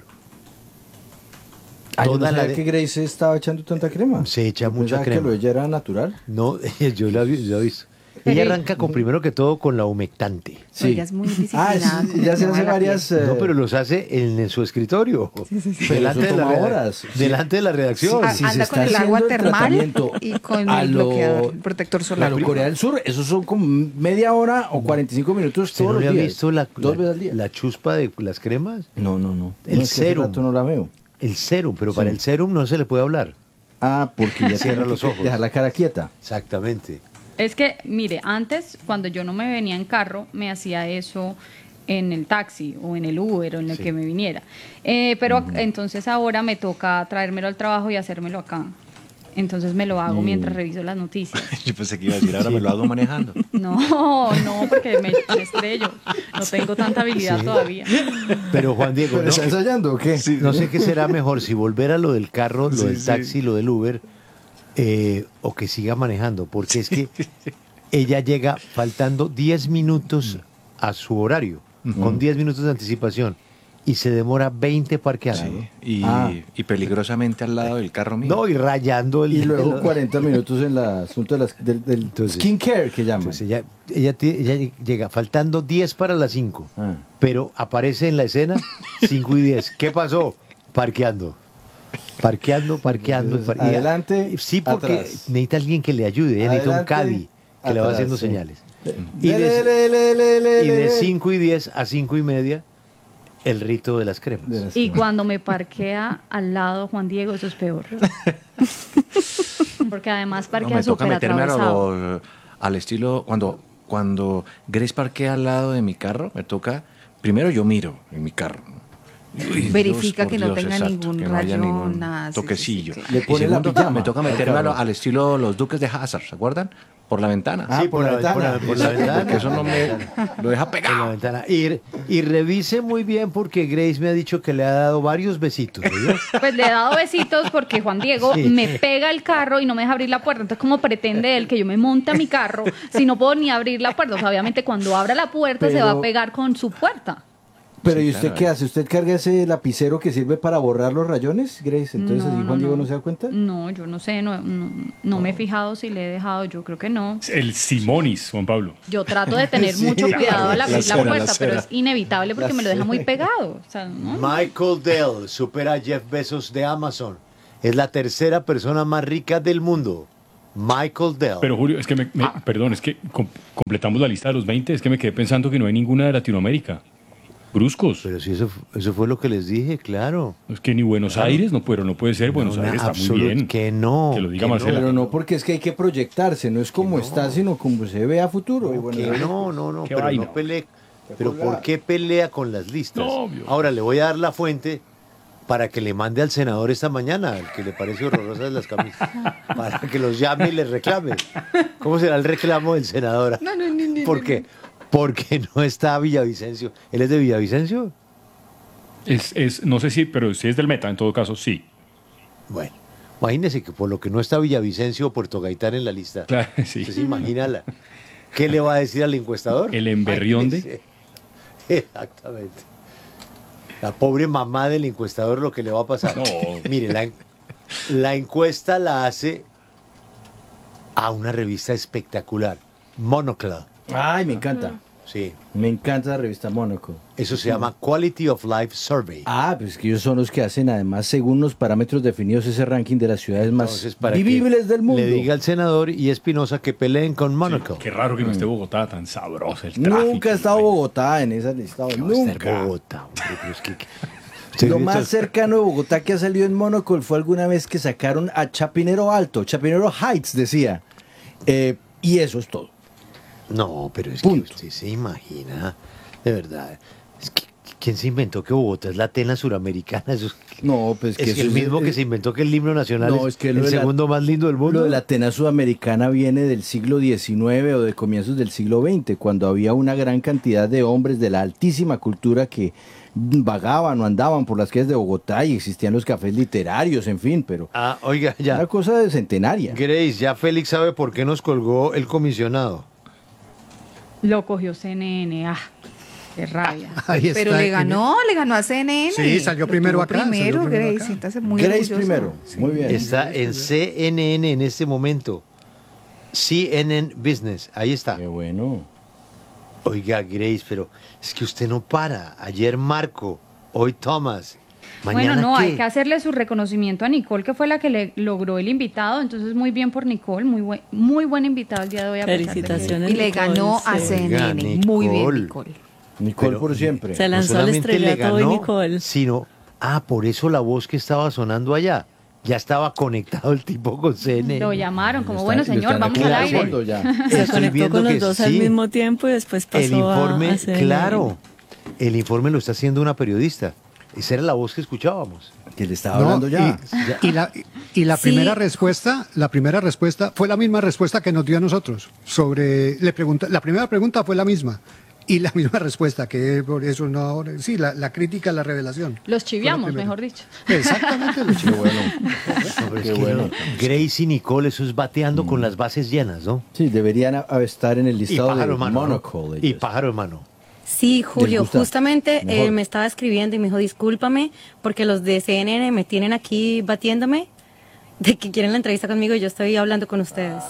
Ah, yo no Toda la sabía de- que Grace estaba echando tanta crema. Se echa Yo mucha pensaba que crema. lo de ella era natural. No, yo la vi, yo la he visto. Ella arranca con primero que todo con la humectante. Sí. Ella es muy Ah, disciplinada. sí, con el ya se tema hace de la varias... piel. eh, No, pero los hace en, en su escritorio. Pero Delante, eso de la toma reda- horas. Sí. delante de la redacción. Ah, si se anda está con el agua haciendo el termal tratamiento y con a el lo- bloqueador, el protector solar. Claro, Corea del Sur, esos son como media hora o cuarenta y cinco minutos ¿Usted todos no los le ha días. visto la, Dos la- veces al día. la chuspa de las cremas? No, no, no. El No, es que hace serum. rato no la veo. El serum, pero para Sí. el serum no se le puede hablar. Ah, porque ya Cierra tiene los que ojos. dejar la cara quieta. Exactamente. Es que, mire, antes, cuando yo no me venía en carro, me hacía eso en el taxi o en el Uber o en el Sí. que me viniera. Eh, pero ac- entonces ahora me toca traérmelo al trabajo y hacérmelo acá. Entonces me lo hago Mm. mientras reviso las noticias. Yo pensé que iba a decir, ahora me lo hago manejando. No, no, porque me, me estrello. No tengo tanta habilidad Sí. todavía. Pero Juan Diego, ¿Pero no, está ensayando o qué? no sé qué será mejor, si volver a lo del carro, lo Sí, del sí. taxi, lo del Uber, eh, o que siga manejando, porque es que ella llega faltando diez minutos a su horario, con diez minutos de anticipación, y se demora veinte parqueando. Sí, y, Ah. y peligrosamente al lado del carro mío. No, y rayando el... Y luego el- cuarenta minutos en el asunto de las- del, del Entonces, skincare que llaman. Pues ella, ella, tie- ella llega faltando diez para las cinco, Ah. pero aparece en la escena cinco y diez. ¿Qué pasó? Parqueando. Parqueando, parqueando. Entonces, par- y- adelante, Sí, porque atrás. necesita alguien que le ayude. Ella necesita un Adelante, caddy que le va atrás, haciendo sí. señales. Y Y de, le, le, le, le, y de le. cinco y diez a cinco y media, el rito de las cremas. De las- Y cuando me parquea al lado Juan Diego, eso es peor. Porque además No, parquea me toca súper meterme a atravesado. lo- al estilo, cuando, cuando Grace parquea al lado de mi carro, me toca, primero yo miro en mi carro. Uy, Verifica Dios, que por no tenga ningún que no haya rayón, ningún nada, sí, sí, sí, toquecillo. claro. Le Y pone la segundo, pijama me toca al meterme a lo- carro. al estilo los Duques de Hazard, ¿se acuerdan? Por la ventana. Ah, Sí, por la ventana. por la- por la ventana. Porque eso no me lo deja En la pegado. ventana. Y, y revise muy bien porque Grace me ha dicho que le ha dado varios besitos. ¿oyó? Pues le he dado besitos porque Juan Diego Sí. me pega el carro y no me deja abrir la puerta. Entonces, ¿cómo pretende él que yo me monte a mi carro si no puedo ni abrir la puerta? O sea, obviamente cuando abra la puerta se va Pero- a pegar con su puerta. Pero Sí, ¿y usted claro, qué eh. hace? ¿Usted carga ese lapicero que sirve para borrar los rayones, Grace? Entonces No, así no, Juan Diego no. no se da cuenta. No, yo no sé, no, no, no me he fijado si le he dejado, yo creo que no. El Simonis, Juan Pablo. Yo trato de tener Sí, mucho claro, cuidado al la abrir la, cera, la puerta, pero cera. es inevitable porque La me lo deja muy cera. pegado. O sea, ¿no? Michael Dell supera a Jeff Bezos de Amazon. Es la tercera persona más rica del mundo. Michael Dell. Pero Julio, es que me, me- perdón, es que com- completamos la lista de los veinte, es que me quedé pensando que no hay ninguna de Latinoamérica. Bruscos. Pero si eso, eso fue lo que les dije, claro. Es que ni Buenos Claro. Aires, no, pero no puede ser. Buenos No, Aires está muy absolut- bien. Que no. Que lo diga que Marcela. Pero no, porque es que hay que proyectarse, no es como está, sino como se ve a futuro. Y bueno, Que no, no, no, Qué pero vaina. no pelee. Pero ¿por qué pelea con las listas? No, obvio. Ahora le voy a dar la fuente para que le mande al senador esta mañana, al que le parece horrorosas las camisas, para que los llame y les reclame. ¿Cómo será el reclamo del senador? No, no, no, no, ¿Por no, qué? Porque no está Villavicencio. ¿Él es de Villavicencio? Es, es, no sé si, pero si es del Meta, en todo caso, sí. Bueno, imagínese que por lo que no está Villavicencio o Puerto Gaitán en la lista. Claro, sí. Entonces, imagínala. ¿Qué le va a decir al encuestador? El emberrión de... Exactamente. La pobre mamá del encuestador, lo que le va a pasar. No. Mire, la, la encuesta la hace a una revista espectacular, Monocle. Ay, me encanta. Sí. Me encanta la revista Monocle. Eso se llama Quality of Life Survey. Ah, pues que ellos son los que hacen, además, según los parámetros definidos, ese ranking de las ciudades más Entonces, para vivibles del mundo. Le diga al senador y Espinosa que peleen con Monocle. Sí, qué raro que no esté Bogotá, tan sabroso el tráfico. Nunca ha estado Bogotá en esa lista. Nunca. Bogotá, hombre, pero es que... Lo más cercano de Bogotá que ha salido en Monocle fue alguna vez que sacaron a Chapinero Alto, Chapinero Heights decía, eh, y eso es todo. No, pero es Punto. que usted se imagina, de verdad, es que ¿quién se inventó que Bogotá es la Atenas suramericana? Eso es, no, pues es que el eso mismo es, que se inventó que el himno nacional no, es, es que el segundo la, más lindo del mundo. Lo de la Atenas sudamericana viene del siglo diecinueve o de comienzos del siglo veinte, cuando había una gran cantidad de hombres de la altísima cultura que vagaban o andaban por las calles de Bogotá y existían los cafés literarios, en fin, pero... Ah, oiga, ya. Una cosa de centenaria. Grace, ya Félix sabe por qué nos colgó el comisionado. Lo cogió C N N, ah, qué rabia. Ahí está. Pero le ganó, le ganó a C N N. Sí, salió primero Lo acá. Primero, salió primero Grace, acá. siéntase muy Grace orgulloso. primero, Sí. muy bien. Está en C N N en este momento. C N N Business, ahí está. Qué bueno. Oiga, Grace, pero es que usted no para. Ayer Marco, hoy Thomas. Bueno, ¿Mañana no, qué? hay que hacerle su reconocimiento a Nicole, que fue la que le logró el invitado. Entonces, muy bien por Nicole, muy buen, muy buen invitado el día de hoy. A pesar de que- Felicitaciones. Y le Nicole, ganó a sí. C N N. Oiga, Muy bien, Nicole. Nicole. Nicole Pero por siempre. Se no lanzó al solamente le estrellato hoy ganó, Nicole. sino, ah, por eso la voz que estaba sonando allá. Ya estaba conectado el tipo con C N N. Lo llamaron como, Lo bueno, están- lo señor, están vamos al aire. aclarando ya. Se Estoy conectó viendo con los que dos al sí. mismo tiempo y después pasó El informe, a, a C N N. claro, el informe lo está haciendo una periodista. Esa era la voz que escuchábamos. Que le estaba No, hablando ya. Y, y la, y la Sí. primera respuesta, la primera respuesta fue la misma respuesta que nos dio a nosotros. Sobre, le pregunta, la primera pregunta fue la misma. Y la misma respuesta, que por eso no, sí, la, la crítica, la revelación. Los chiviamos, Fue la primera. mejor dicho. Exactamente, los Qué bueno. No, pero es Qué que bueno. no, Grace y Nicole, eso es bateando con las bases llenas, ¿no? Sí, deberían a- a estar en el Y listado pájaro de hermano. ¿no? Monocle. Y ellos. pájaro hermano. Sí, Julio, gusta? justamente Mejor. eh, me estaba escribiendo y me dijo, discúlpame, porque los de C N N me tienen aquí batiéndome de que quieren la entrevista conmigo y yo estoy hablando con ustedes.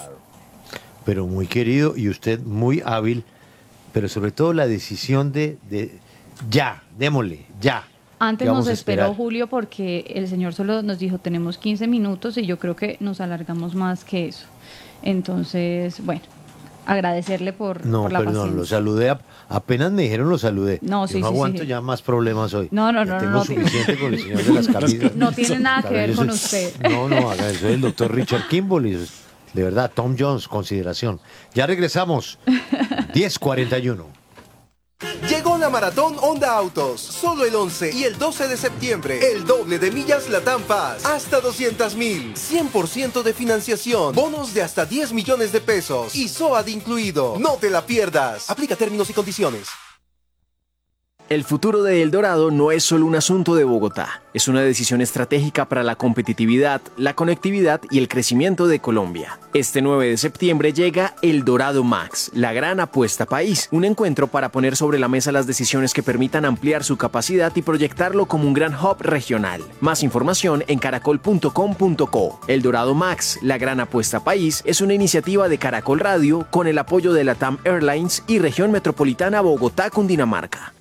Pero muy querido y usted muy hábil, pero sobre todo la decisión de, de ya, démosle, ya. Antes ¿Qué vamos nos a esperó esperar? Julio porque el señor solo nos dijo tenemos quince minutos y yo creo que nos alargamos más que eso. Entonces, bueno, agradecerle por, No, por la perdón, paciencia. lo saludé, a- apenas me dijeron lo saludé. No, Yo sí, no sí, aguanto sí. ya más problemas hoy. No, no, Ya no, tengo no, no. suficiente con el señor de las camisas. No tiene nada que Tal vez ver yo con soy- usted. No, no, haga eso, el doctor Richard Kimball y de verdad, Tom Jones, consideración. Ya regresamos, diez cuarenta y uno. Llegó la maratón Honda Autos, solo el once y el doce de septiembre, el doble de millas Latam Pass, hasta doscientas mil, cien por ciento de financiación, bonos de hasta diez millones de pesos y S O A D incluido. No te la pierdas, aplica términos y condiciones. El futuro de El Dorado no es solo un asunto de Bogotá, es una decisión estratégica para la competitividad, la conectividad y el crecimiento de Colombia. Este nueve de septiembre llega El Dorado Max, la gran apuesta país, un encuentro para poner sobre la mesa las decisiones que permitan ampliar su capacidad y proyectarlo como un gran hub regional. Más información en caracol punto com punto co. El Dorado Max, la gran apuesta país, es una iniciativa de Caracol Radio con el apoyo de Latam Airlines y Región Metropolitana Bogotá-Cundinamarca.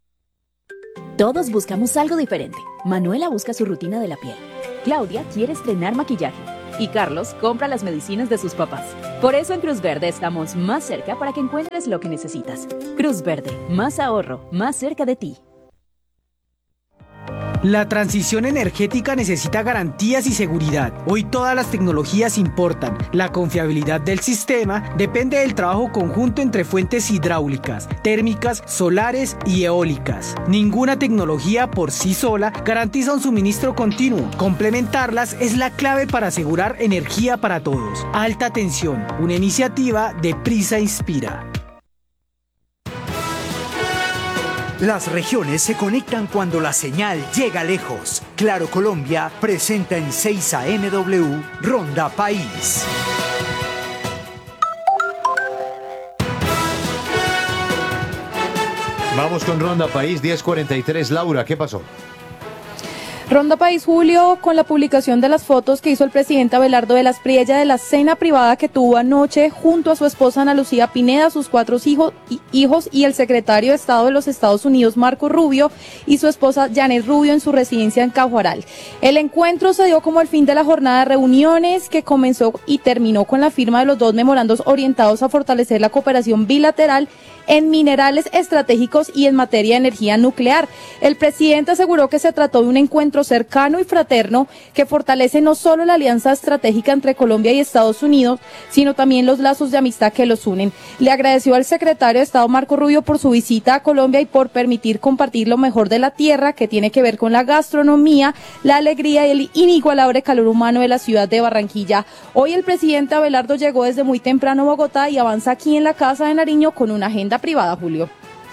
Todos buscamos algo diferente. Manuela busca su rutina de la piel. Claudia quiere estrenar maquillaje. Y Carlos compra las medicinas de sus papás. Por eso en Cruz Verde estamos más cerca para que encuentres lo que necesitas. Cruz Verde, más ahorro, más cerca de ti. La transición energética necesita garantías y seguridad. Hoy todas las tecnologías importan. La confiabilidad del sistema depende del trabajo conjunto entre fuentes hidráulicas, térmicas, solares y eólicas. Ninguna tecnología por sí sola garantiza un suministro continuo. Complementarlas es la clave para asegurar energía para todos. Alta tensión, una iniciativa de Prisa Inspira. Las regiones se conectan cuando la señal llega lejos. Claro Colombia presenta en seis A M W Ronda País. Vamos con Ronda País, diez cuarenta y tres. Laura, ¿qué pasó? Ronda País, Julio, con la publicación de las fotos que hizo el presidente Abelardo de la Espriella de la cena privada que tuvo anoche junto a su esposa Ana Lucía Pineda, sus cuatro hijos, hijos y el secretario de Estado de los Estados Unidos, Marco Rubio, y su esposa Janet Rubio en su residencia en Cajuaral. El encuentro se dio como el fin de la jornada de reuniones que comenzó y terminó con la firma de los dos memorandos orientados a fortalecer la cooperación bilateral en minerales estratégicos y en materia de energía nuclear. El presidente aseguró que se trató de un encuentro cercano y fraterno que fortalece no solo la alianza estratégica entre Colombia y Estados Unidos, sino también los lazos de amistad que los unen. Le agradeció al secretario de Estado Marco Rubio por su visita a Colombia y por permitir compartir lo mejor de la tierra, que tiene que ver con la gastronomía, la alegría y el inigualable calor humano de la ciudad de Barranquilla. Hoy el presidente Abelardo llegó desde muy temprano a Bogotá y avanza aquí en la Casa de Nariño con una agenda privada, Julio.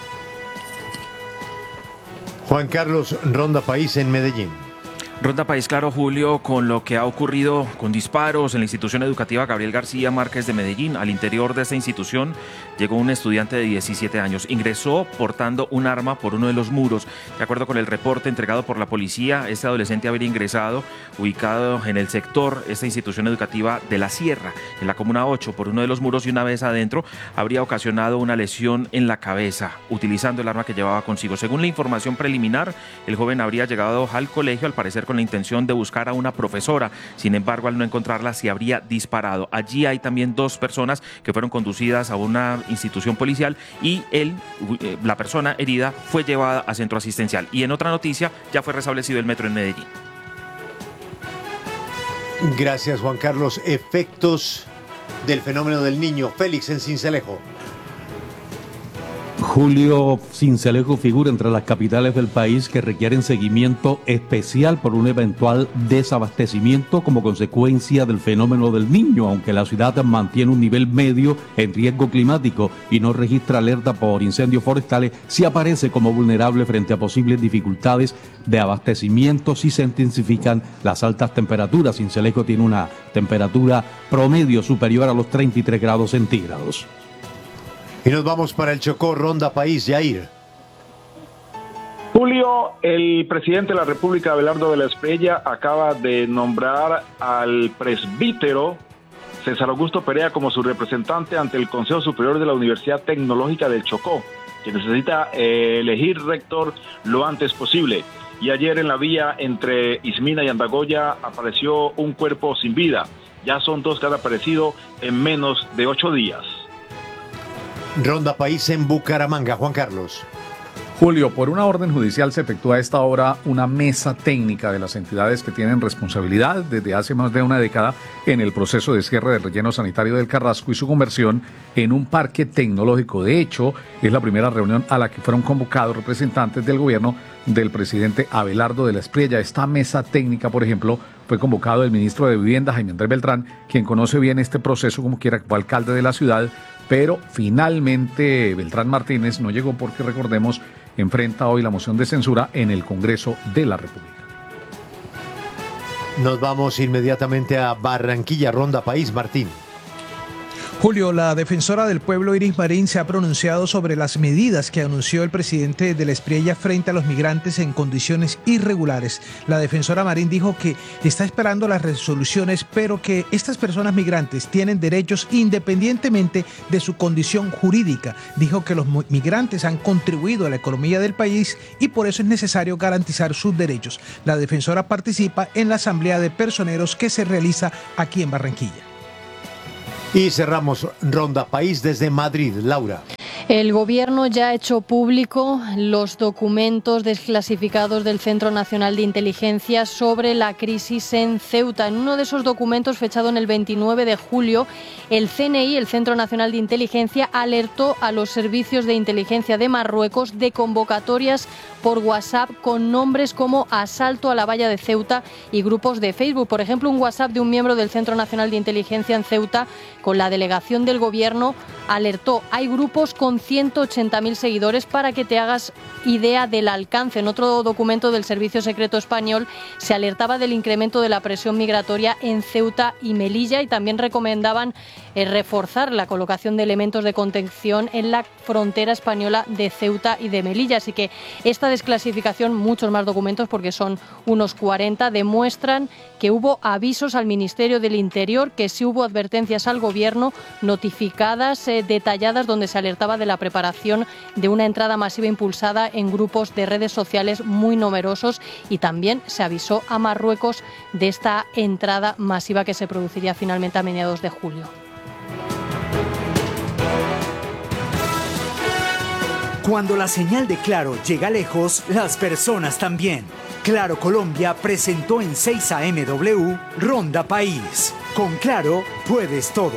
Juan Carlos, Ronda País en Medellín. Ronda País, claro, Julio, con lo que ha ocurrido con disparos en la institución educativa Gabriel García Márquez de Medellín. Al interior de esta institución llegó un estudiante de diecisiete años. Ingresó portando un arma por uno de los muros. De acuerdo con el reporte entregado por la policía, este adolescente habría ingresado ubicado en el sector, esta institución educativa de La Sierra, en la Comuna ocho, por uno de los muros, y una vez adentro habría ocasionado una lesión en la cabeza, utilizando el arma que llevaba consigo. Según la información preliminar, el joven habría llegado al colegio, al parecer con la intención de buscar a una profesora. Sin embargo, al no encontrarla, se habría disparado. Allí hay también dos personas que fueron conducidas a una institución policial y él, la persona herida, fue llevada a centro asistencial. Y en otra noticia, ya fue restablecido el metro en Medellín. Gracias, Juan Carlos. Efectos del fenómeno del Niño. Félix, en Sincelejo. Julio, Sincelejo figura entre las capitales del país que requieren seguimiento especial por un eventual desabastecimiento como consecuencia del fenómeno del Niño, aunque la ciudad mantiene un nivel medio en riesgo climático y no registra alerta por incendios forestales, sí aparece como vulnerable frente a posibles dificultades de abastecimiento si se intensifican las altas temperaturas. Sincelejo tiene una temperatura promedio superior a los treinta y tres grados centígrados. Y nos vamos para el Chocó, Ronda País, Yair. Julio, el presidente de la República, Abelardo de la Espriella, acaba de nombrar al presbítero César Augusto Perea como su representante ante el Consejo Superior de la Universidad Tecnológica del Chocó, que necesita eh, elegir rector lo antes posible. Y ayer en la vía entre Ismina y Andagoya apareció un cuerpo sin vida. Ya son dos que han aparecido en menos de ocho días. Ronda País en Bucaramanga, Juan Carlos. Julio, por una orden judicial se efectúa a esta hora una mesa técnica de las entidades que tienen responsabilidad desde hace más de una década en el proceso de cierre del relleno sanitario del Carrasco y su conversión en un parque tecnológico. De hecho, es la primera reunión a la que fueron convocados representantes del gobierno del presidente Abelardo de la Espriella. Esta mesa técnica, por ejemplo, fue convocado el ministro de Vivienda, Jaime Andrés Beltrán, quien conoce bien este proceso como quiera que fue alcalde de la ciudad, pero finalmente Beltrán Martínez no llegó porque, recordemos, enfrenta hoy la moción de censura en el Congreso de la República. Nos vamos inmediatamente a Barranquilla, Ronda País, Martín. Julio, la defensora del pueblo Iris Marín se ha pronunciado sobre las medidas que anunció el presidente de la Espriella frente a los migrantes en condiciones irregulares. La defensora Marín dijo que está esperando las resoluciones, pero que estas personas migrantes tienen derechos independientemente de su condición jurídica. Dijo que los migrantes han contribuido a la economía del país y por eso es necesario garantizar sus derechos. La defensora participa en la asamblea de personeros que se realiza aquí en Barranquilla. Y cerramos Ronda País desde Madrid. Laura. El gobierno ya ha hecho público los documentos desclasificados del Centro Nacional de Inteligencia sobre la crisis en Ceuta. En uno de esos documentos, fechado en el veintinueve de julio, el C N I, el Centro Nacional de Inteligencia, alertó a los servicios de inteligencia de Marruecos de convocatorias por WhatsApp con nombres como Asalto a la Valla de Ceuta y grupos de Facebook. Por ejemplo, un WhatsApp de un miembro del Centro Nacional de Inteligencia en Ceuta con la delegación del gobierno alertó: hay grupos con con ciento ochenta mil seguidores, para que te hagas idea del alcance. En otro documento del Servicio Secreto Español se alertaba del incremento de la presión migratoria en Ceuta y Melilla, y también recomendaban eh, reforzar la colocación de elementos de contención en la frontera española de Ceuta y de Melilla. Así que esta desclasificación, muchos más documentos, porque son unos cuarenta, demuestran que hubo avisos al Ministerio del Interior, que sí hubo advertencias al Gobierno notificadas, eh, detalladas, donde se alertaba de la preparación de una entrada masiva impulsada en grupos de redes sociales muy numerosos, y también se avisó a Marruecos de esta entrada masiva que se produciría finalmente a mediados de julio. Cuando la señal de Claro llega lejos, las personas también. Claro Colombia presentó en seis A M W Ronda País. Con Claro puedes todo.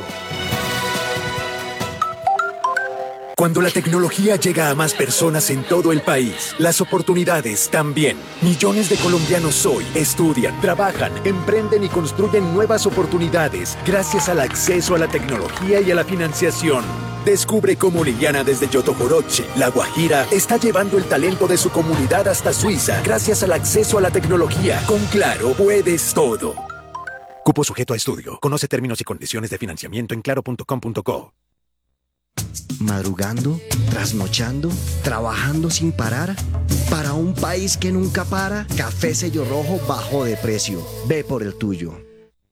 Cuando la tecnología llega a más personas en todo el país, las oportunidades también. Millones de colombianos hoy estudian, trabajan, emprenden y construyen nuevas oportunidades gracias al acceso a la tecnología y a la financiación. Descubre cómo Liliana desde Yotojoroche, La Guajira, está llevando el talento de su comunidad hasta Suiza gracias al acceso a la tecnología. Con Claro puedes todo. Cupo sujeto a estudio. Conoce términos y condiciones de financiamiento en claro punto com punto co. Madrugando, trasnochando, trabajando sin parar. Para un país que nunca para, Café Sello Rojo bajó de precio. Ve por el tuyo.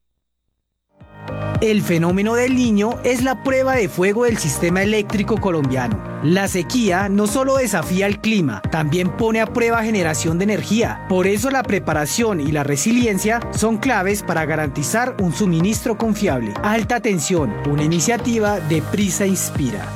El fenómeno del Niño es la prueba de fuego del sistema eléctrico colombiano. La sequía no solo desafía el clima, también pone a prueba generación de energía. Por eso la preparación y la resiliencia son claves para garantizar un suministro confiable. Alta tensión, una iniciativa de Prisa Inspira.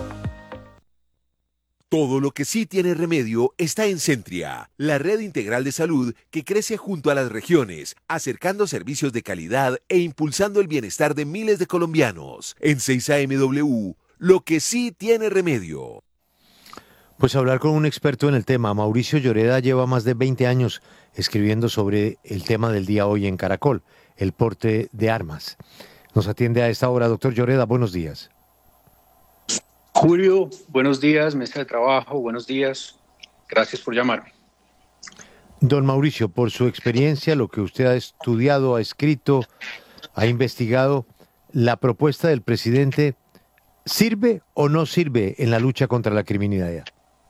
Todo lo que sí tiene remedio está en Centria, la red integral de salud que crece junto a las regiones, acercando servicios de calidad e impulsando el bienestar de miles de colombianos. En seis A M W, lo que sí tiene remedio. Pues hablar con un experto en el tema. Mauricio Lloreda lleva más de veinte años escribiendo sobre el tema del día hoy en Caracol, el porte de armas. Nos atiende a esta hora, doctor Lloreda, buenos días. Julio, buenos días, mesa de trabajo, buenos días. Gracias por llamarme. Don Mauricio, por su experiencia, lo que usted ha estudiado, ha escrito, ha investigado, ¿la propuesta del presidente sirve o no sirve en la lucha contra la criminalidad?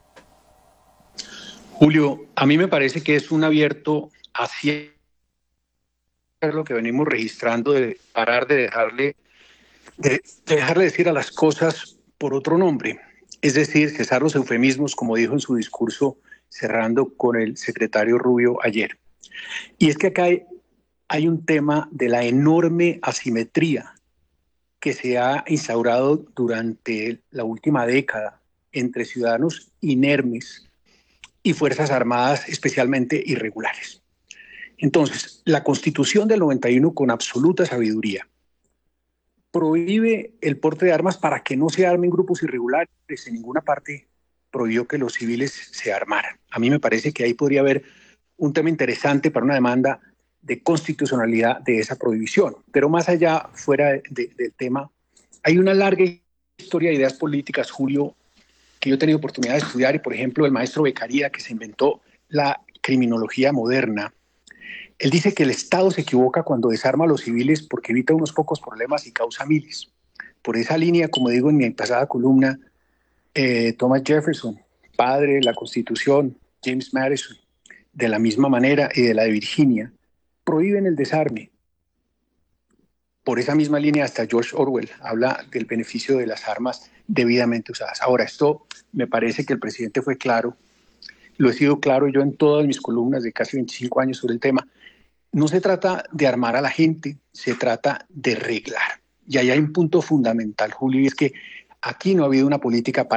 Julio, a mí me parece que es un abierto hacia lo que venimos registrando, de parar de dejarle, de, de dejarle decir a las cosas por otro nombre, es decir, cesar los eufemismos, como dijo en su discurso cerrando con el secretario Rubio ayer. Y es que acá hay, hay un tema de la enorme asimetría que se ha instaurado durante la última década entre ciudadanos inermes y Fuerzas Armadas especialmente irregulares. Entonces, la Constitución del noventa y uno, con absoluta sabiduría, prohíbe el porte de armas para que no se armen grupos irregulares. En ninguna parte prohibió que los civiles se armaran. A mí me parece que ahí podría haber un tema interesante para una demanda de constitucionalidad de esa prohibición. Pero más allá, fuera de, de, del tema, hay una larga historia de ideas políticas, Julio, que yo he tenido oportunidad de estudiar, y por ejemplo el maestro Beccaria, que se inventó la criminología moderna. Él dice que el Estado se equivoca cuando desarma a los civiles porque evita unos pocos problemas y causa miles. Por esa línea, como digo en mi pasada columna, eh, Thomas Jefferson, padre de la Constitución, James Madison, de la misma manera, y de la de Virginia, prohíben el desarme. Por esa misma línea, hasta George Orwell habla del beneficio de las armas debidamente usadas. Ahora, esto me parece que el presidente fue claro, lo he sido claro yo en todas mis columnas de casi veinticinco años sobre el tema. No se trata de armar a la gente, se trata de reglar. Y ahí hay un punto fundamental, Julio, y es que aquí no ha habido una política para